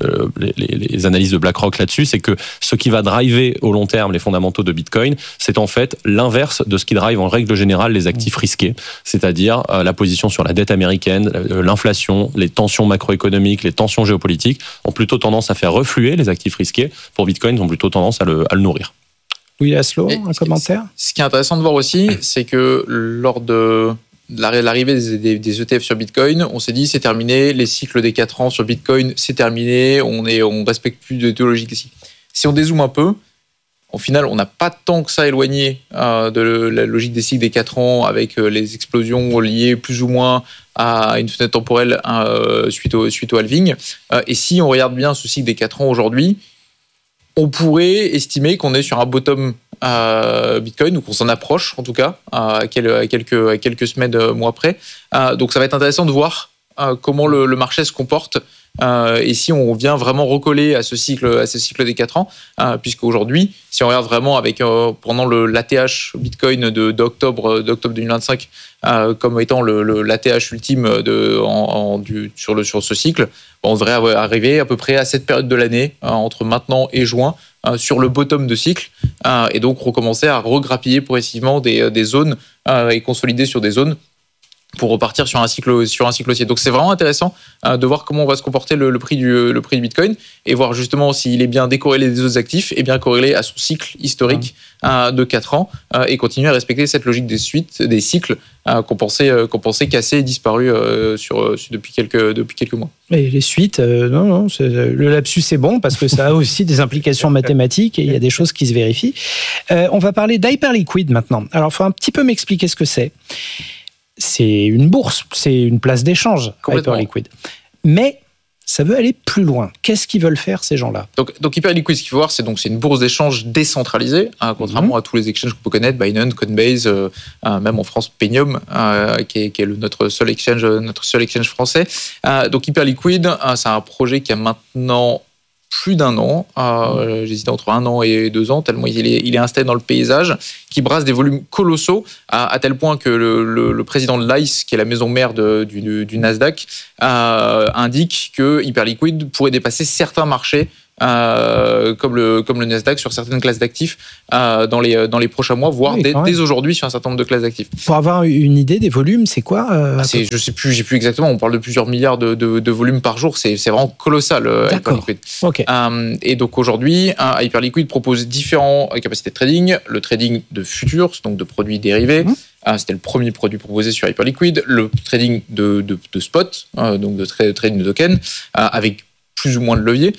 les analyses de BlackRock là-dessus, c'est que ce qui va driver au long terme les fondamentaux de Bitcoin, c'est en fait l'inverse de ce qui drive en règle générale les actifs risqués, c'est-à-dire la position sur la dette américaine, l'inflation, les tensions macroéconomiques, les tensions géopolitiques ont plutôt tendance à faire refluer les actifs risqués. Pour Bitcoin, ils ont plutôt tendance à le nourrir. Louis Laszlo, un commentaire ? Ce qui est intéressant de voir aussi, c'est que lors de l'arrivée des ETF sur Bitcoin, on s'est dit c'est terminé, les cycles des 4 ans sur Bitcoin, c'est terminé, on respecte plus de théologie classique. Si on dézoome un peu, au final, on n'a pas tant que ça éloigné de la logique des cycles des 4 ans avec les explosions liées plus ou moins à une fenêtre temporelle suite au halving. Et si on regarde bien ce cycle des 4 ans aujourd'hui, on pourrait estimer qu'on est sur un bottom Bitcoin, ou qu'on s'en approche en tout cas, à quelques semaines, mois près. Donc ça va être intéressant de voir comment le marché se comporte et si on vient vraiment recoller à ce cycle des 4 ans, puisqu'aujourd'hui, si on regarde vraiment avec pendant l'ATH Bitcoin d'octobre 2025 comme étant l'ATH ultime sur ce cycle, on devrait arriver à peu près à cette période de l'année, entre maintenant et juin, sur le bottom de cycle, et donc recommencer à regrappiller progressivement des zones et consolider sur des zones pour repartir sur un cycle haussier. Donc c'est vraiment intéressant de voir comment va se comporter le prix du Bitcoin et voir justement s'il est bien décorrélé des autres actifs et bien corrélé à son cycle historique de 4 ans et continuer à respecter cette logique des cycles qu'on pensait cassés et disparus depuis quelques mois. Et les suites, non, le lapsus c'est bon parce que ça a aussi des implications mathématiques et il y a des choses qui se vérifient. On va parler d'Hyperliquid maintenant. Alors il faut un petit peu m'expliquer ce que c'est. C'est une bourse, c'est une place d'échange, Hyperliquid. Mais ça veut aller plus loin. Qu'est-ce qu'ils veulent faire, ces gens-là ? Donc Hyperliquid, ce qu'il faut voir, c'est une bourse d'échange décentralisée, contrairement à tous les exchanges qu'on peut connaître, Binance, Coinbase, même en France, Paynium, qui est notre seul exchange français. Donc Hyperliquid, c'est un projet qui a maintenant plus d'1 an, j'hésitais entre 1 an et 2 ans, tellement il est installé dans le paysage, qui brasse des volumes colossaux, à tel point que le président de l'ICE, qui est la maison mère du Nasdaq, indique que Hyperliquid pourrait dépasser certains marchés, comme le Nasdaq, sur certaines classes d'actifs dans les prochains mois, voire dès aujourd'hui sur un certain nombre de classes d'actifs. Pour avoir une idée des volumes, c'est quoi je sais plus, j'ai plus exactement. On parle de plusieurs milliards de volumes par jour. C'est vraiment colossal. Hyperliquid. Okay. Et donc aujourd'hui, Hyperliquid propose différentes capacités de trading. Le trading de futures, donc de produits dérivés. C'était le premier produit proposé sur Hyperliquid. Le trading de spot, donc de trading de tokens, avec plus ou moins de levier,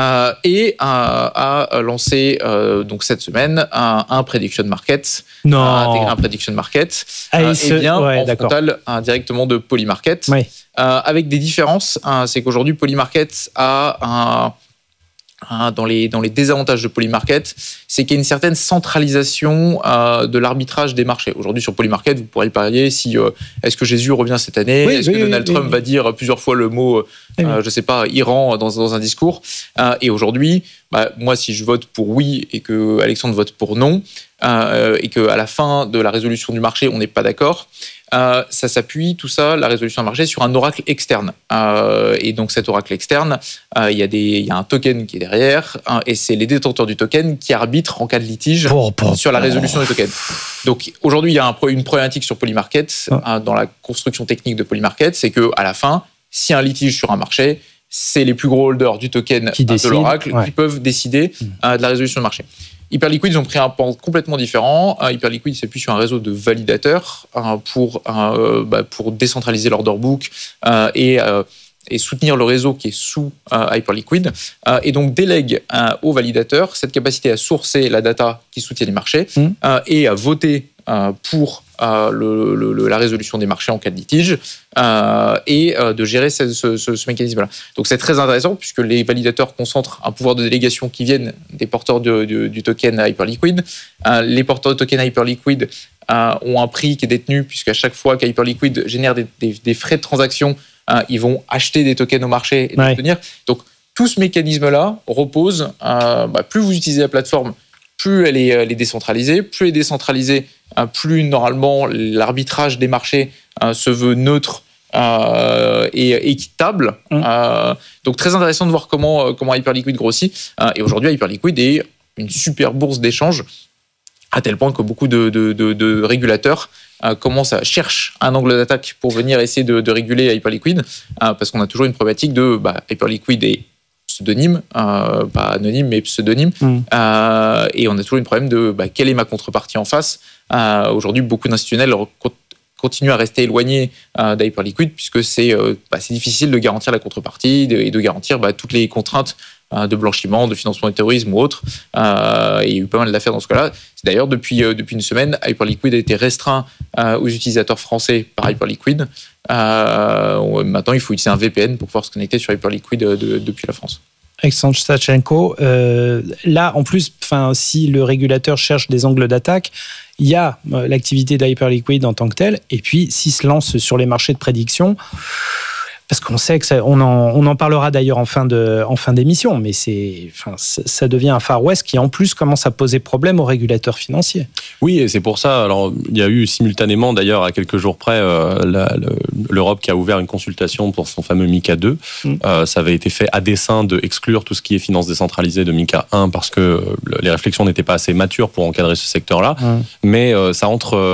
et a lancé donc cette semaine un prediction market. Un prediction market en frontal directement de Polymarket, avec des différences. C'est qu'aujourd'hui Polymarket a dans les désavantages de Polymarket, c'est qu'il y a une certaine centralisation de l'arbitrage des marchés. Aujourd'hui, sur Polymarket, vous pourrez parier si est-ce que Jésus revient cette année, est-ce que Donald Trump va dire plusieurs fois le mot, je sais pas, Iran dans un discours. Et aujourd'hui, moi, si je vote pour oui et que Alexandre vote pour non, et que à la fin de la résolution du marché, on n'est pas d'accord. Ça s'appuie, tout ça, la résolution du marché, sur un oracle externe. Et donc cet oracle externe, il y a un token qui est derrière, et c'est les détenteurs du token qui arbitrent en cas de litige sur la résolution du token. Donc aujourd'hui, il y a une problématique sur Polymarket, dans la construction technique de Polymarket, c'est qu'à la fin, s'il y a un litige sur un marché, c'est les plus gros holders du token de l'oracle qui peuvent décider de la résolution du marché. Hyperliquid, ils ont pris un pan complètement différent. Hyperliquid s'appuie sur un réseau de validateurs pour décentraliser l'order book et soutenir le réseau qui est sous Hyperliquid, et donc délègue aux validateurs cette capacité à sourcer la data qui soutient les marchés et à voter pour la résolution des marchés en cas de litige, et de gérer ce mécanisme-là. Donc c'est très intéressant puisque les validateurs concentrent un pouvoir de délégation qui viennent des porteurs du token Hyperliquid. Les porteurs de token Hyperliquid ont un prix qui est détenu, puisqu'à chaque fois qu'Hyperliquid génère des frais de transaction, ils vont acheter des tokens au marché et les tenir. Donc tout ce mécanisme-là repose, plus vous utilisez la plateforme, plus elle est décentralisée. Plus elle est décentralisée, plus normalement l'arbitrage des marchés se veut neutre et équitable. Donc très intéressant de voir comment Hyperliquid grossit. Et aujourd'hui, Hyperliquid est une super bourse d'échange, à tel point que beaucoup de régulateurs cherchent un angle d'attaque pour venir essayer de réguler Hyperliquid, parce qu'on a toujours une problématique de Hyperliquid est pseudonyme, pas anonyme mais pseudonyme, et on a toujours une problème de quelle est ma contrepartie en face. Aujourd'hui, beaucoup d'institutionnels continuent à rester éloignés d'Hyperliquid, puisque c'est difficile de garantir la contrepartie et de garantir toutes les contraintes de blanchiment, de financement du terrorisme ou autre. Il y a eu pas mal d'affaires dans ce cas-là. C'est d'ailleurs, depuis une semaine, Hyperliquid a été restreint aux utilisateurs français par Hyperliquid. Maintenant, il faut utiliser un VPN pour pouvoir se connecter sur Hyperliquid depuis la France. Alexandre Sachenko, là, en plus, si le régulateur cherche des angles d'attaque, il y a l'activité d'Hyperliquid en tant que telle, et puis s'il se lance sur les marchés de prédiction, parce qu'on sait que on en parlera d'ailleurs en fin d'émission, mais ça devient un Far West qui en plus commence à poser problème aux régulateurs financiers. Oui, et c'est pour ça. Alors il y a eu simultanément d'ailleurs à quelques jours près l'Europe qui a ouvert une consultation pour son fameux MiCA 2. Ça avait été fait à dessein de exclure tout ce qui est finance décentralisée de MiCA 1 parce que les réflexions n'étaient pas assez matures pour encadrer ce secteur-là. Mais ça entre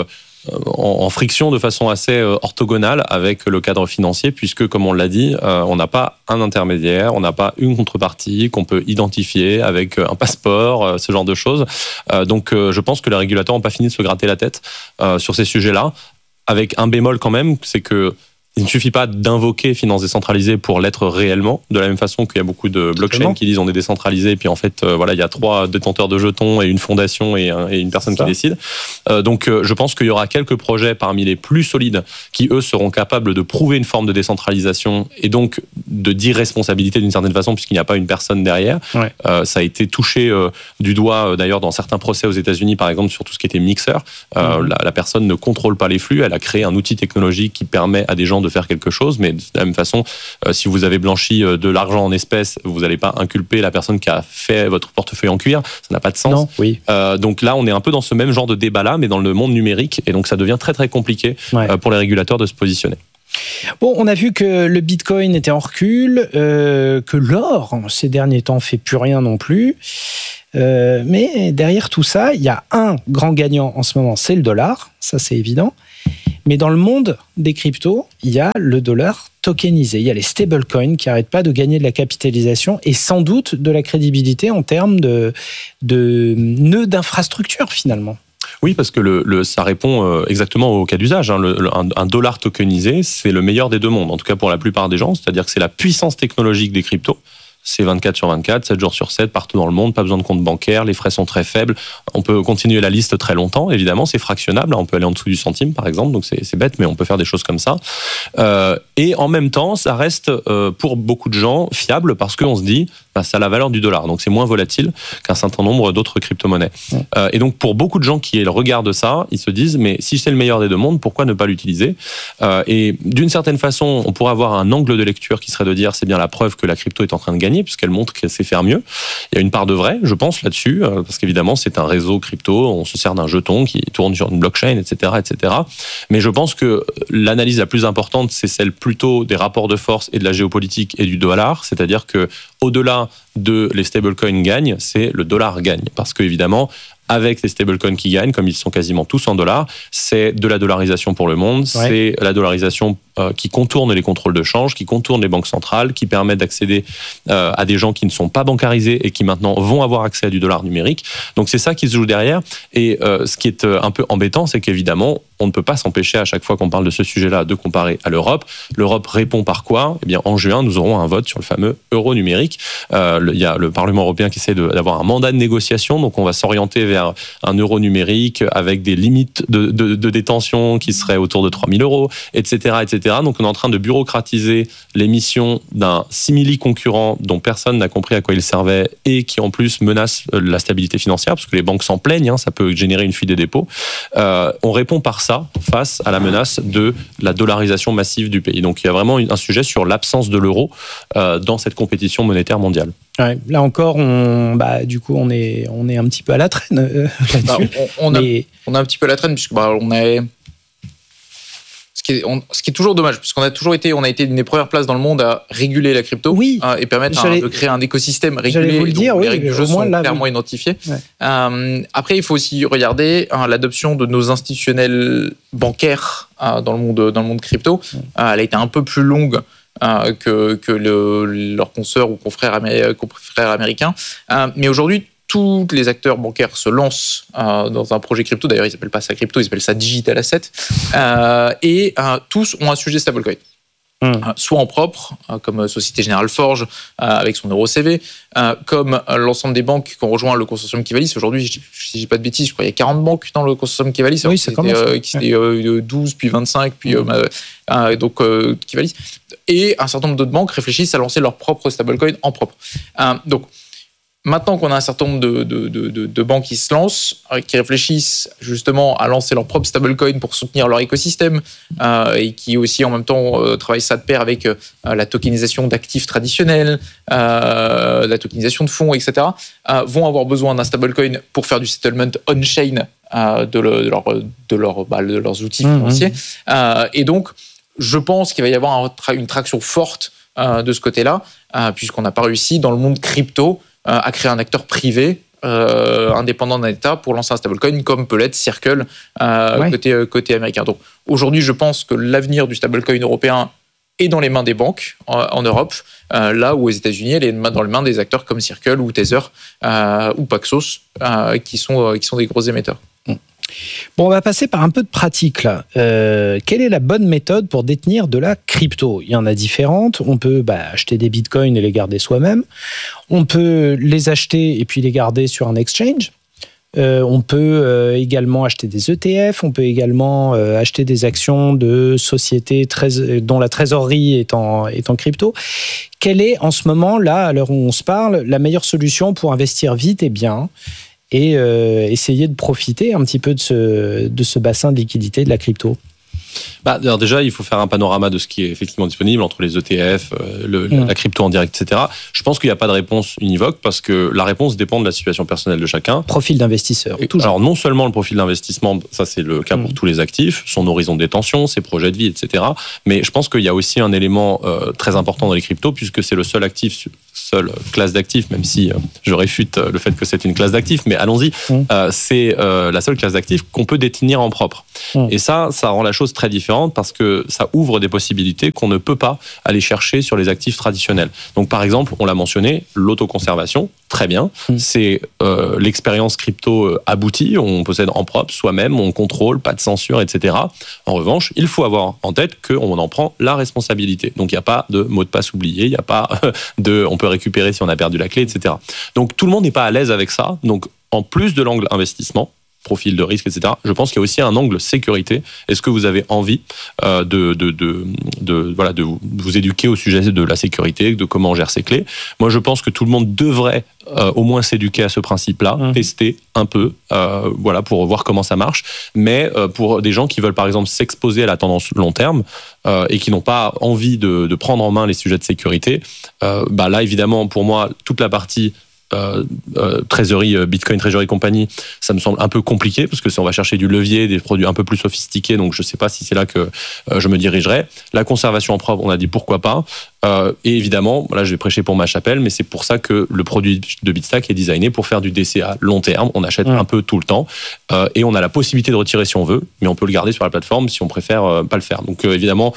en friction de façon assez orthogonale avec le cadre financier, puisque, comme on l'a dit, on n'a pas un intermédiaire, on n'a pas une contrepartie qu'on peut identifier avec un passeport, ce genre de choses. Donc, je pense que les régulateurs n'ont pas fini de se gratter la tête sur ces sujets-là, avec un bémol quand même, c'est que il ne suffit pas d'invoquer finance décentralisée pour l'être réellement, de la même façon qu'il y a beaucoup de blockchains qui disent on est décentralisé, et puis en fait, il y a 3 détenteurs de jetons et une fondation et une personne qui décide. Donc, je pense qu'il y aura quelques projets parmi les plus solides qui, eux, seront capables de prouver une forme de décentralisation et donc de d'irresponsabilité d'une certaine façon, puisqu'il n'y a pas une personne derrière. Ouais. Ça a été touché du doigt, d'ailleurs, dans certains procès aux États-Unis, par exemple, sur tout ce qui était Mixer. La personne ne contrôle pas les flux, elle a créé un outil technologique qui permet à des gens de faire quelque chose, mais de la même façon, si vous avez blanchi de l'argent en espèces, vous n'allez pas inculper la personne qui a fait votre portefeuille en cuir, ça n'a pas de sens. Non, oui. Donc là, on est un peu dans ce même genre de débat-là, mais dans le monde numérique, et donc ça devient très très compliqué pour les régulateurs de se positionner. Bon, on a vu que le Bitcoin était en recul, que l'or, ces derniers temps, fait plus rien non plus. Mais derrière tout ça, il y a un grand gagnant en ce moment, c'est le dollar, ça c'est évident. Mais dans le monde des cryptos, il y a le dollar tokenisé. Il y a les stablecoins qui n'arrêtent pas de gagner de la capitalisation et sans doute de la crédibilité en termes de nœuds d'infrastructure finalement. Oui, parce que ça répond exactement au cas d'usage. Un dollar tokenisé, c'est le meilleur des deux mondes, en tout cas pour la plupart des gens. C'est-à-dire que c'est la puissance technologique des cryptos. C'est 24 sur 24, 7 jours sur 7, partout dans le monde, pas besoin de compte bancaire, les frais sont très faibles. On peut continuer la liste très longtemps, évidemment, c'est fractionnable, on peut aller en dessous du centime, par exemple, donc c'est bête, mais on peut faire des choses comme ça. Et en même temps, ça reste, pour beaucoup de gens, fiable, parce qu'on se dit, ça a la valeur du dollar, donc c'est moins volatile qu'un certain nombre d'autres crypto-monnaies. Et donc, pour beaucoup de gens qui regardent ça, ils se disent, mais si c'est le meilleur des deux mondes, pourquoi ne pas l'utiliser ? Et d'une certaine façon, on pourrait avoir un angle de lecture qui serait de dire, c'est bien la preuve que la crypto est en train de gagner, puisqu'elle montre qu'elle sait faire mieux. Il y a une part de vrai, je pense, là-dessus, parce qu'évidemment, c'est un réseau crypto, on se sert d'un jeton qui tourne sur une blockchain, etc., etc. Mais je pense que l'analyse la plus importante, c'est celle plutôt des rapports de force et de la géopolitique et du dollar, c'est-à-dire que au-delà de les stablecoins gagnent, c'est le dollar gagne, parce qu'évidemment, avec les stablecoins qui gagnent, comme ils sont quasiment tous en dollars, c'est de la dollarisation pour le monde, c'est la dollarisation qui contourne les contrôles de change, qui contourne les banques centrales, qui permet d'accéder à des gens qui ne sont pas bancarisés et qui maintenant vont avoir accès à du dollar numérique. Donc c'est ça qui se joue derrière. Et ce qui est un peu embêtant, c'est qu'évidemment, on ne peut pas s'empêcher à chaque fois qu'on parle de ce sujet-là de comparer à l'Europe. L'Europe répond par quoi ? Eh bien, en juin, nous aurons un vote sur le fameux euro numérique. Il y a le Parlement européen qui essaie d'avoir un mandat de négociation, donc on va s'orienter vers un euro numérique avec des limites de détention qui seraient autour de 3 000 €, etc., etc. Donc on est en train de bureaucratiser l'émission d'un simili-concurrent dont personne n'a compris à quoi il servait et qui en plus menace la stabilité financière, parce que les banques s'en plaignent, ça peut générer une fuite des dépôts. On répond par ça face à la menace de la dollarisation massive du pays. Donc il y a vraiment un sujet sur l'absence de l'euro dans cette compétition monétaire mondiale. Ouais, là encore, du coup, on est un petit peu à la traîne là-dessus. On est un petit peu à la traîne puisque on est. Ce qui est toujours dommage, puisqu'on a toujours été, on a été une des premières places dans le monde à réguler la crypto et permettre de créer un écosystème régulé. Vous le dire, les règles du jeu sont clairement identifiées. Ouais. Après, il faut aussi regarder l'adoption de nos institutionnels bancaires dans le monde crypto. Elle a été un peu plus longue que leurs consoeurs ou confrères américains. Mais aujourd'hui, tous les acteurs bancaires se lancent dans un projet crypto. D'ailleurs, ils n'appellent pas ça crypto, ils appellent ça digital asset. Et tous ont un sujet stablecoin. Soit en propre, comme Société Générale Forge avec son EuroCV, comme l'ensemble des banques qui ont rejoint le consortium Kivalis. Aujourd'hui, si je dis pas de bêtises, je crois qu'il y a 40 banques dans le consortium Kivalis. Oui, ça commence. C'était 12, puis 25, puis donc Kivalis. Et un certain nombre d'autres banques réfléchissent à lancer leur propre stablecoin en propre. Donc, maintenant qu'on a un certain nombre de banques qui se lancent, qui réfléchissent justement à lancer leur propre stablecoin pour soutenir leur écosystème et qui aussi en même temps travaillent ça de pair avec la tokenisation d'actifs traditionnels, la tokenisation de fonds, etc., vont avoir besoin d'un stablecoin pour faire du settlement on-chain de leurs outils financiers. Et donc, je pense qu'il va y avoir une traction forte de ce côté-là, puisqu'on n'a pas réussi dans le monde crypto à créer un acteur privé indépendant d'un État pour lancer un stablecoin, comme peut l'être Circle côté américain. Donc aujourd'hui, je pense que l'avenir du stablecoin européen est dans les mains des banques en Europe, là où aux États-Unis, elle est dans les mains des acteurs comme Circle ou Tether ou Paxos, qui sont des gros émetteurs. Bon, on va passer par un peu de pratique là. Quelle est la bonne méthode pour détenir de la crypto ? Il y en a différentes. On peut acheter des bitcoins et les garder soi-même. On peut les acheter et puis les garder sur un exchange. On peut également acheter des ETF. On peut également acheter des actions de sociétés dont la trésorerie est en crypto. Quelle est en ce moment, là, à l'heure où on se parle, la meilleure solution pour investir vite et bien et essayer de profiter un petit peu de ce bassin de liquidité de la crypto? Alors déjà, il faut faire un panorama de ce qui est effectivement disponible entre les ETF, la crypto en direct, etc. Je pense qu'il n'y a pas de réponse univoque parce que la réponse dépend de la situation personnelle de chacun. Profil d'investisseur. Alors non seulement le profil d'investissement, ça c'est le cas pour tous les actifs, son horizon de détention, ses projets de vie, etc. Mais je pense qu'il y a aussi un élément très important dans les cryptos puisque c'est le seule classe d'actifs, même si je réfute le fait que c'est une classe d'actifs, mais allons-y, c'est la seule classe d'actifs qu'on peut détenir en propre. Et ça rend la chose très différente parce que ça ouvre des possibilités qu'on ne peut pas aller chercher sur les actifs traditionnels. Donc par exemple, on l'a mentionné, l'autoconservation, très bien, c'est l'expérience crypto aboutie, on possède en propre soi-même, on contrôle, pas de censure, etc. En revanche, il faut avoir en tête qu'on en prend la responsabilité. Donc il n'y a pas de mot de passe oublié, il n'y a pas on peut récupérer si on a perdu la clé, etc. Donc tout le monde n'est pas à l'aise avec ça. Donc en plus de l'angle investissement, profil de risque, etc. Je pense qu'il y a aussi un angle sécurité. Est-ce que vous avez envie de vous éduquer au sujet de la sécurité, de comment on gère ses clés ? Moi, je pense que tout le monde devrait au moins s'éduquer à ce principe-là, tester un peu, pour voir comment ça marche. Mais pour des gens qui veulent, par exemple, s'exposer à la tendance long terme et qui n'ont pas envie de prendre en main les sujets de sécurité, là, évidemment, pour moi, toute la partie trésorerie, Bitcoin Treasury Company, ça me semble un peu compliqué parce que on va chercher du levier, des produits un peu plus sophistiqués, donc je ne sais pas si c'est là que je me dirigerai. La conservation en propre, on a dit pourquoi pas. Et évidemment, là je vais prêcher pour ma chapelle, mais c'est pour ça que le produit de Bitstack est designé pour faire du DCA long terme. On achète un peu tout le temps et on a la possibilité de retirer si on veut, mais on peut le garder sur la plateforme si on préfère pas le faire. Donc évidemment,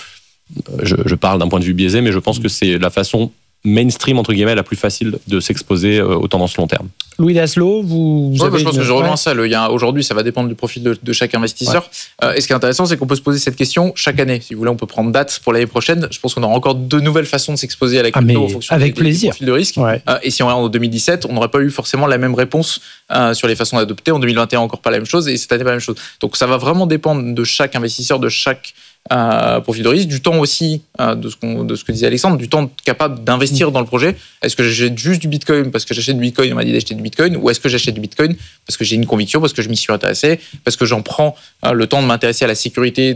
je parle d'un point de vue biaisé, mais je pense que c'est la façon mainstream, entre guillemets, la plus facile de s'exposer aux tendances long terme. Louis Laszlo, vous avez... Je pense que je rejoins ça. Aujourd'hui, ça va dépendre du profil de chaque investisseur. Et ce qui est intéressant, c'est qu'on peut se poser cette question chaque année. Si vous voulez, on peut prendre date pour l'année prochaine. Je pense qu'on aura encore de nouvelles façons de s'exposer à la crypto en fonction des profils de risque. Et si on regarde en 2017, on n'aurait pas eu forcément la même réponse sur les façons d'adopter. En 2021, encore pas la même chose. Et cette année, pas la même chose. Donc ça va vraiment dépendre de chaque investisseur, de chaque profil de risque, du temps aussi, de ce que disait Alexandre, du temps capable d'investir dans le projet. Est-ce que j'achète juste du Bitcoin parce que j'achète du Bitcoin, on m'a dit d'acheter du Bitcoin, ou est-ce que j'achète du Bitcoin parce que j'ai une conviction, parce que je m'y suis intéressé, parce que j'en prends le temps de m'intéresser à la sécurité,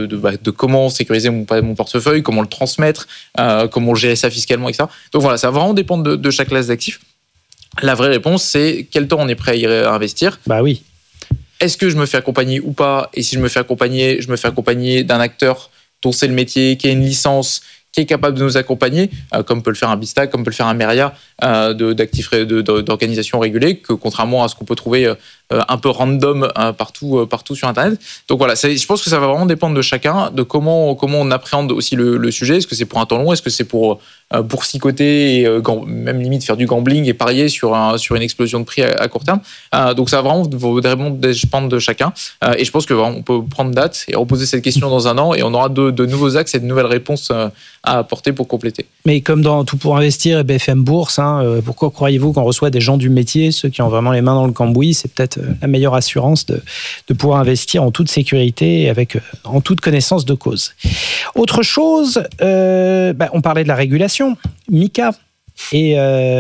de comment sécuriser mon portefeuille, comment le transmettre, comment gérer ça fiscalement, etc. Donc voilà, ça va vraiment dépendre de chaque classe d'actifs. La vraie réponse, c'est quel temps on est prêt à investir. Bah oui. Est-ce que je me fais accompagner ou pas ? Et si je me fais accompagner d'un acteur dont c'est le métier, qui a une licence, qui est capable de nous accompagner, comme peut le faire un Bitstack, comme peut le faire un Meria, d'actifs d'organisations régulées, que contrairement à ce qu'on peut trouver un peu random partout sur Internet. Donc voilà, je pense que ça va vraiment dépendre de chacun, de comment on appréhende aussi le sujet. Est-ce que c'est pour un temps long ? Est-ce que c'est pour boursicoter et même limite faire du gambling et parier sur une explosion de prix à court terme? Donc ça va vraiment dépendre de chacun. Et je pense que on peut prendre date et reposer cette question dans un an et on aura de nouveaux axes et de nouvelles réponses à apporter pour compléter. Mais comme dans Tout pour investir et BFM Bourse, pourquoi croyez-vous qu'on reçoit des gens du métier, ceux qui ont vraiment les mains dans le cambouis? C'est peut-être la meilleure assurance de pouvoir investir en toute sécurité et en toute connaissance de cause. Autre chose, on parlait de la régulation, MiCA, et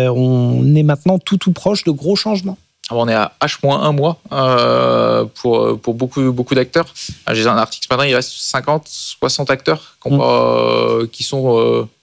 on est maintenant tout proche de gros changements. On est à H-1 mois pour beaucoup d'acteurs. J'ai un article ce matin, il reste 50-60 acteurs qui sont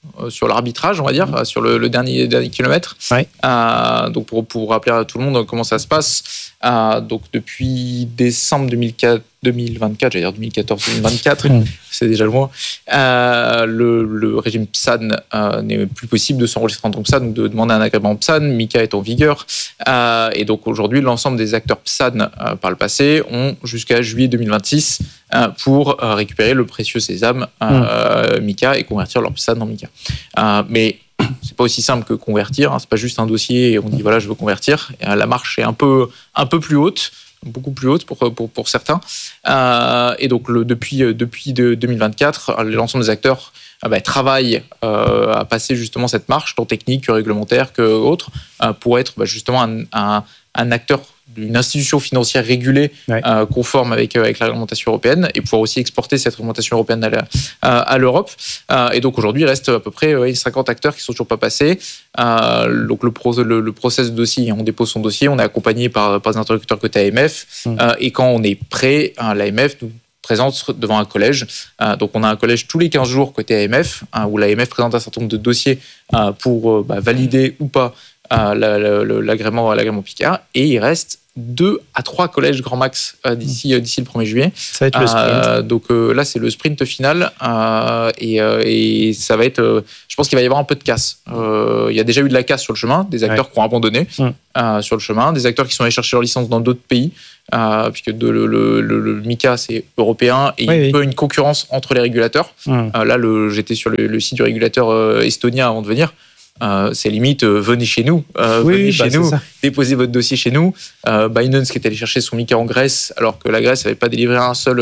sur l'arbitrage, on va dire, sur le dernier kilomètre. Ouais. Donc pour rappeler à tout le monde comment ça se passe, donc depuis décembre 2024, j'allais dire 2014-2024, c'est déjà loin, le régime PSAN n'est plus possible de s'enregistrer en tant que PSAN, donc de demander un agrément PSAN. MiCA est en vigueur. Et donc aujourd'hui, l'ensemble des acteurs PSAN par le passé ont jusqu'à juillet 2026 pour récupérer le précieux sésame MiCA et convertir leur PSAN en MiCA. Mais c'est pas aussi simple que convertir, c'est pas juste un dossier et on dit voilà je veux convertir. La marche est un peu plus haute, beaucoup plus haute pour certains. Et donc depuis 2024, l'ensemble des acteurs travaillent à passer justement cette marche, tant technique que réglementaire que autre, pour être justement un acteur d'une institution financière régulée, conforme avec la réglementation européenne, et pouvoir aussi exporter cette réglementation européenne à l'Europe. Et donc aujourd'hui, il reste à peu près 50 acteurs qui ne sont toujours pas passés. Donc le process de dossier, on dépose son dossier, on est accompagné par des interlocuteurs côté AMF, et quand on est prêt, l'AMF nous présente devant un collège. Donc on a un collège tous les 15 jours côté AMF, où l'AMF présente un certain nombre de dossiers pour valider ou pas l'agrément Picard, et il reste 2 à 3 collèges grand max d'ici le 1er juillet. Ça va être le sprint. Donc là, c'est le sprint final, et ça va être... je pense qu'il va y avoir un peu de casse. Il y a déjà eu de la casse sur le chemin, des acteurs qui ont abandonné sur le chemin, des acteurs qui sont allés chercher leur licence dans d'autres pays, puisque le MiCA, c'est européen, et il y a un peu une concurrence entre les régulateurs. Là, j'étais sur le site du régulateur estonien avant de venir. C'est limite, venez chez nous, déposez votre dossier chez nous. Binance qui est allé chercher son MiCA en Grèce, alors que la Grèce n'avait pas délivré un seul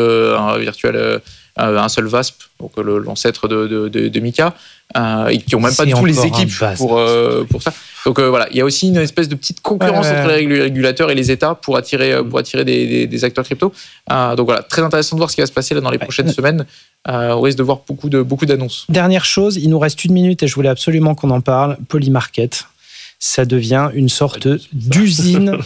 VASP, donc l'ancêtre de MiCA, et qui n'ont même pas du tout les équipes pour ça. Donc voilà, il y a aussi une espèce de petite concurrence entre les régulateurs et les États pour attirer des acteurs crypto. Donc voilà, très intéressant de voir ce qui va se passer là dans les prochaines semaines. On risque de voir beaucoup d'annonces. Dernière chose, il nous reste 1 minute et je voulais absolument qu'on en parle. Polymarket, ça devient une sorte d'usine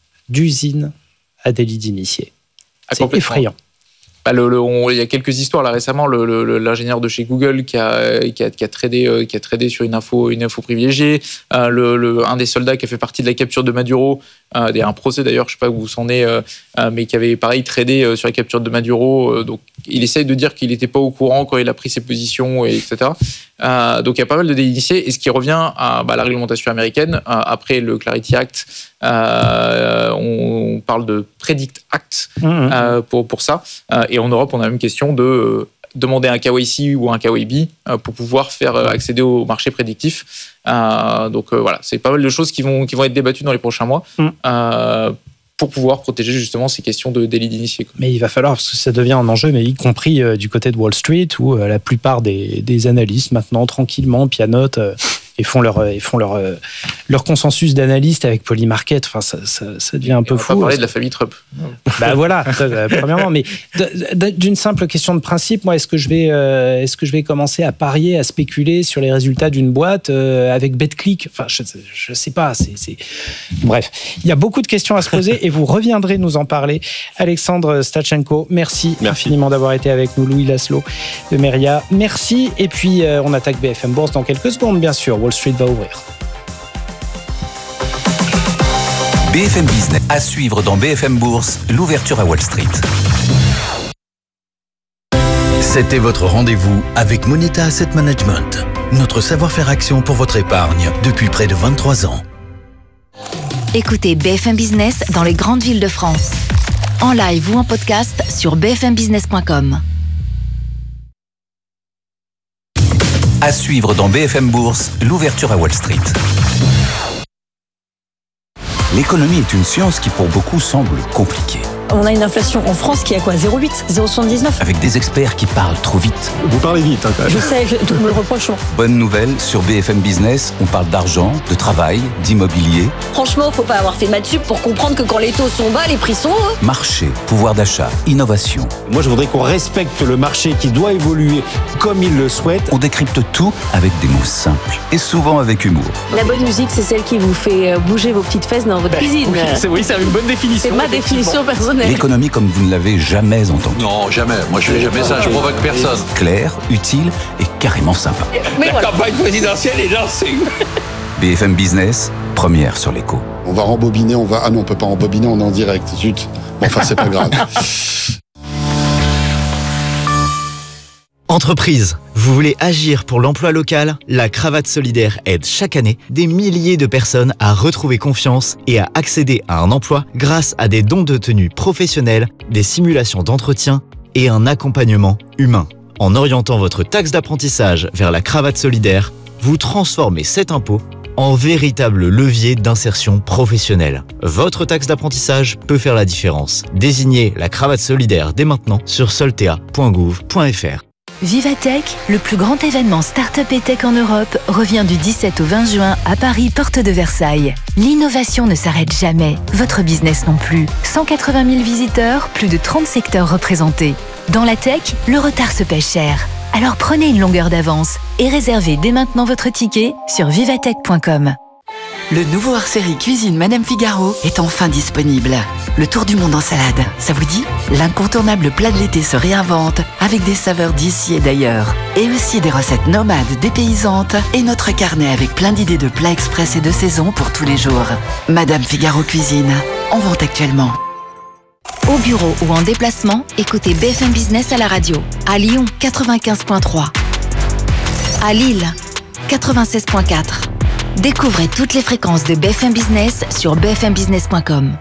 à délit d'initié. C'est effrayant. Il y a quelques histoires là récemment. L'ingénieur de chez Google qui a tradé sur une info privilégiée. Un des soldats qui a fait partie de la capture de Maduro. Il y a un procès d'ailleurs, je sais pas où c'en est, mais qui avait pareil tradé sur la capture de Maduro. Donc il essaye de dire qu'il n'était pas au courant quand il a pris ses positions, etc. Donc il y a pas mal de délits initiés. Et ce qui revient à la réglementation américaine, après le Clarity Act, on parle de Predict Act pour ça. Et en Europe, on a la même question de demander un KYC ou un KYB pour pouvoir faire accéder au marché prédictif. Donc voilà, c'est pas mal de choses qui vont être débattues dans les prochains mois pour pouvoir protéger justement ces questions de délit d'initié. Mais il va falloir, parce que ça devient un enjeu, mais y compris du côté de Wall Street, où la plupart des analystes maintenant tranquillement pianotent et font leur consensus d'analystes avec Polymarket. Enfin, ça devient un peu fou. On va pas parler de la famille Trump. Voilà, premièrement. Mais d'une simple question de principe, moi, est-ce que je vais commencer à parier, à spéculer sur les résultats d'une boîte avec BetClick? Enfin, je sais pas. Bref, il y a beaucoup de questions à se poser et vous reviendrez nous en parler. Alexandre Stachenko, merci infiniment d'avoir été avec nous. Louis Laszlo de Meria, merci. Et puis, on attaque BFM Bourse dans quelques secondes, bien sûr. Wall Street va ouvrir. BFM Business. À suivre dans BFM Bourse, l'ouverture à Wall Street. C'était votre rendez-vous avec Moneta Asset Management. Notre savoir-faire action pour votre épargne depuis près de 23 ans. Écoutez BFM Business dans les grandes villes de France. En live ou en podcast sur bfmbusiness.com. À suivre dans BFM Bourse, l'ouverture à Wall Street. L'économie est une science qui pour beaucoup semble compliquée. On a une inflation en France qui est à quoi ? 0,8 ? 0,79 ? Avec des experts qui parlent trop vite. Vous parlez vite, quand même. Je sais, tout me le reproche. Bonne nouvelle, sur BFM Business, on parle d'argent, de travail, d'immobilier. Franchement, faut pas avoir fait maths sup pour comprendre que quand les taux sont bas, les prix sont hauts. Marché, pouvoir d'achat, innovation. Moi, je voudrais qu'on respecte le marché qui doit évoluer comme il le souhaite. On décrypte tout avec des mots simples et souvent avec humour. La bonne musique, c'est celle qui vous fait bouger vos petites fesses dans votre cuisine. Oui, c'est une bonne définition. C'est ma définition personnelle. journée. L'économie comme vous ne l'avez jamais entendue. Non, jamais. Moi, je fais jamais ça. Je provoque personne. Claire, utile et carrément sympa. Mais voilà. Campagne présidentielle est lancée. BFM Business, première sur l'écho. On va rembobiner, Ah non, on peut pas rembobiner, on est en direct. Zut. Bon, enfin, c'est pas grave. Entreprise, vous voulez agir pour l'emploi local? La Cravate Solidaire aide chaque année des milliers de personnes à retrouver confiance et à accéder à un emploi grâce à des dons de tenue professionnels, des simulations d'entretien et un accompagnement humain. En orientant votre taxe d'apprentissage vers la Cravate Solidaire, vous transformez cet impôt en véritable levier d'insertion professionnelle. Votre taxe d'apprentissage peut faire la différence. Désignez la Cravate Solidaire dès maintenant sur soltea.gouv.fr. Vivatech, le plus grand événement Startup et Tech en Europe, revient du 17 au 20 juin à Paris, porte de Versailles. L'innovation ne s'arrête jamais, votre business non plus. 180 000 visiteurs, plus de 30 secteurs représentés. Dans la tech, le retard se paie cher. Alors prenez une longueur d'avance et réservez dès maintenant votre ticket sur vivatech.com. Le nouveau hors-série Cuisine Madame Figaro est enfin disponible. Le tour du monde en salade, ça vous dit? L'incontournable plat de l'été se réinvente avec des saveurs d'ici et d'ailleurs. Et aussi des recettes nomades, dépaysantes et notre carnet avec plein d'idées de plats express et de saison pour tous les jours. Madame Figaro Cuisine, en vente actuellement. Au bureau ou en déplacement, écoutez BFM Business à la radio. À Lyon, 95.3. À Lille, 96.4. Découvrez toutes les fréquences de BFM Business sur bfmbusiness.com.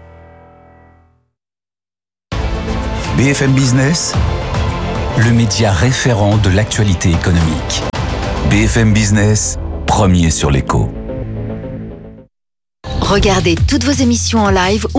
BFM Business, le média référent de l'actualité économique. BFM Business, premier sur l'écho. Regardez toutes vos émissions en live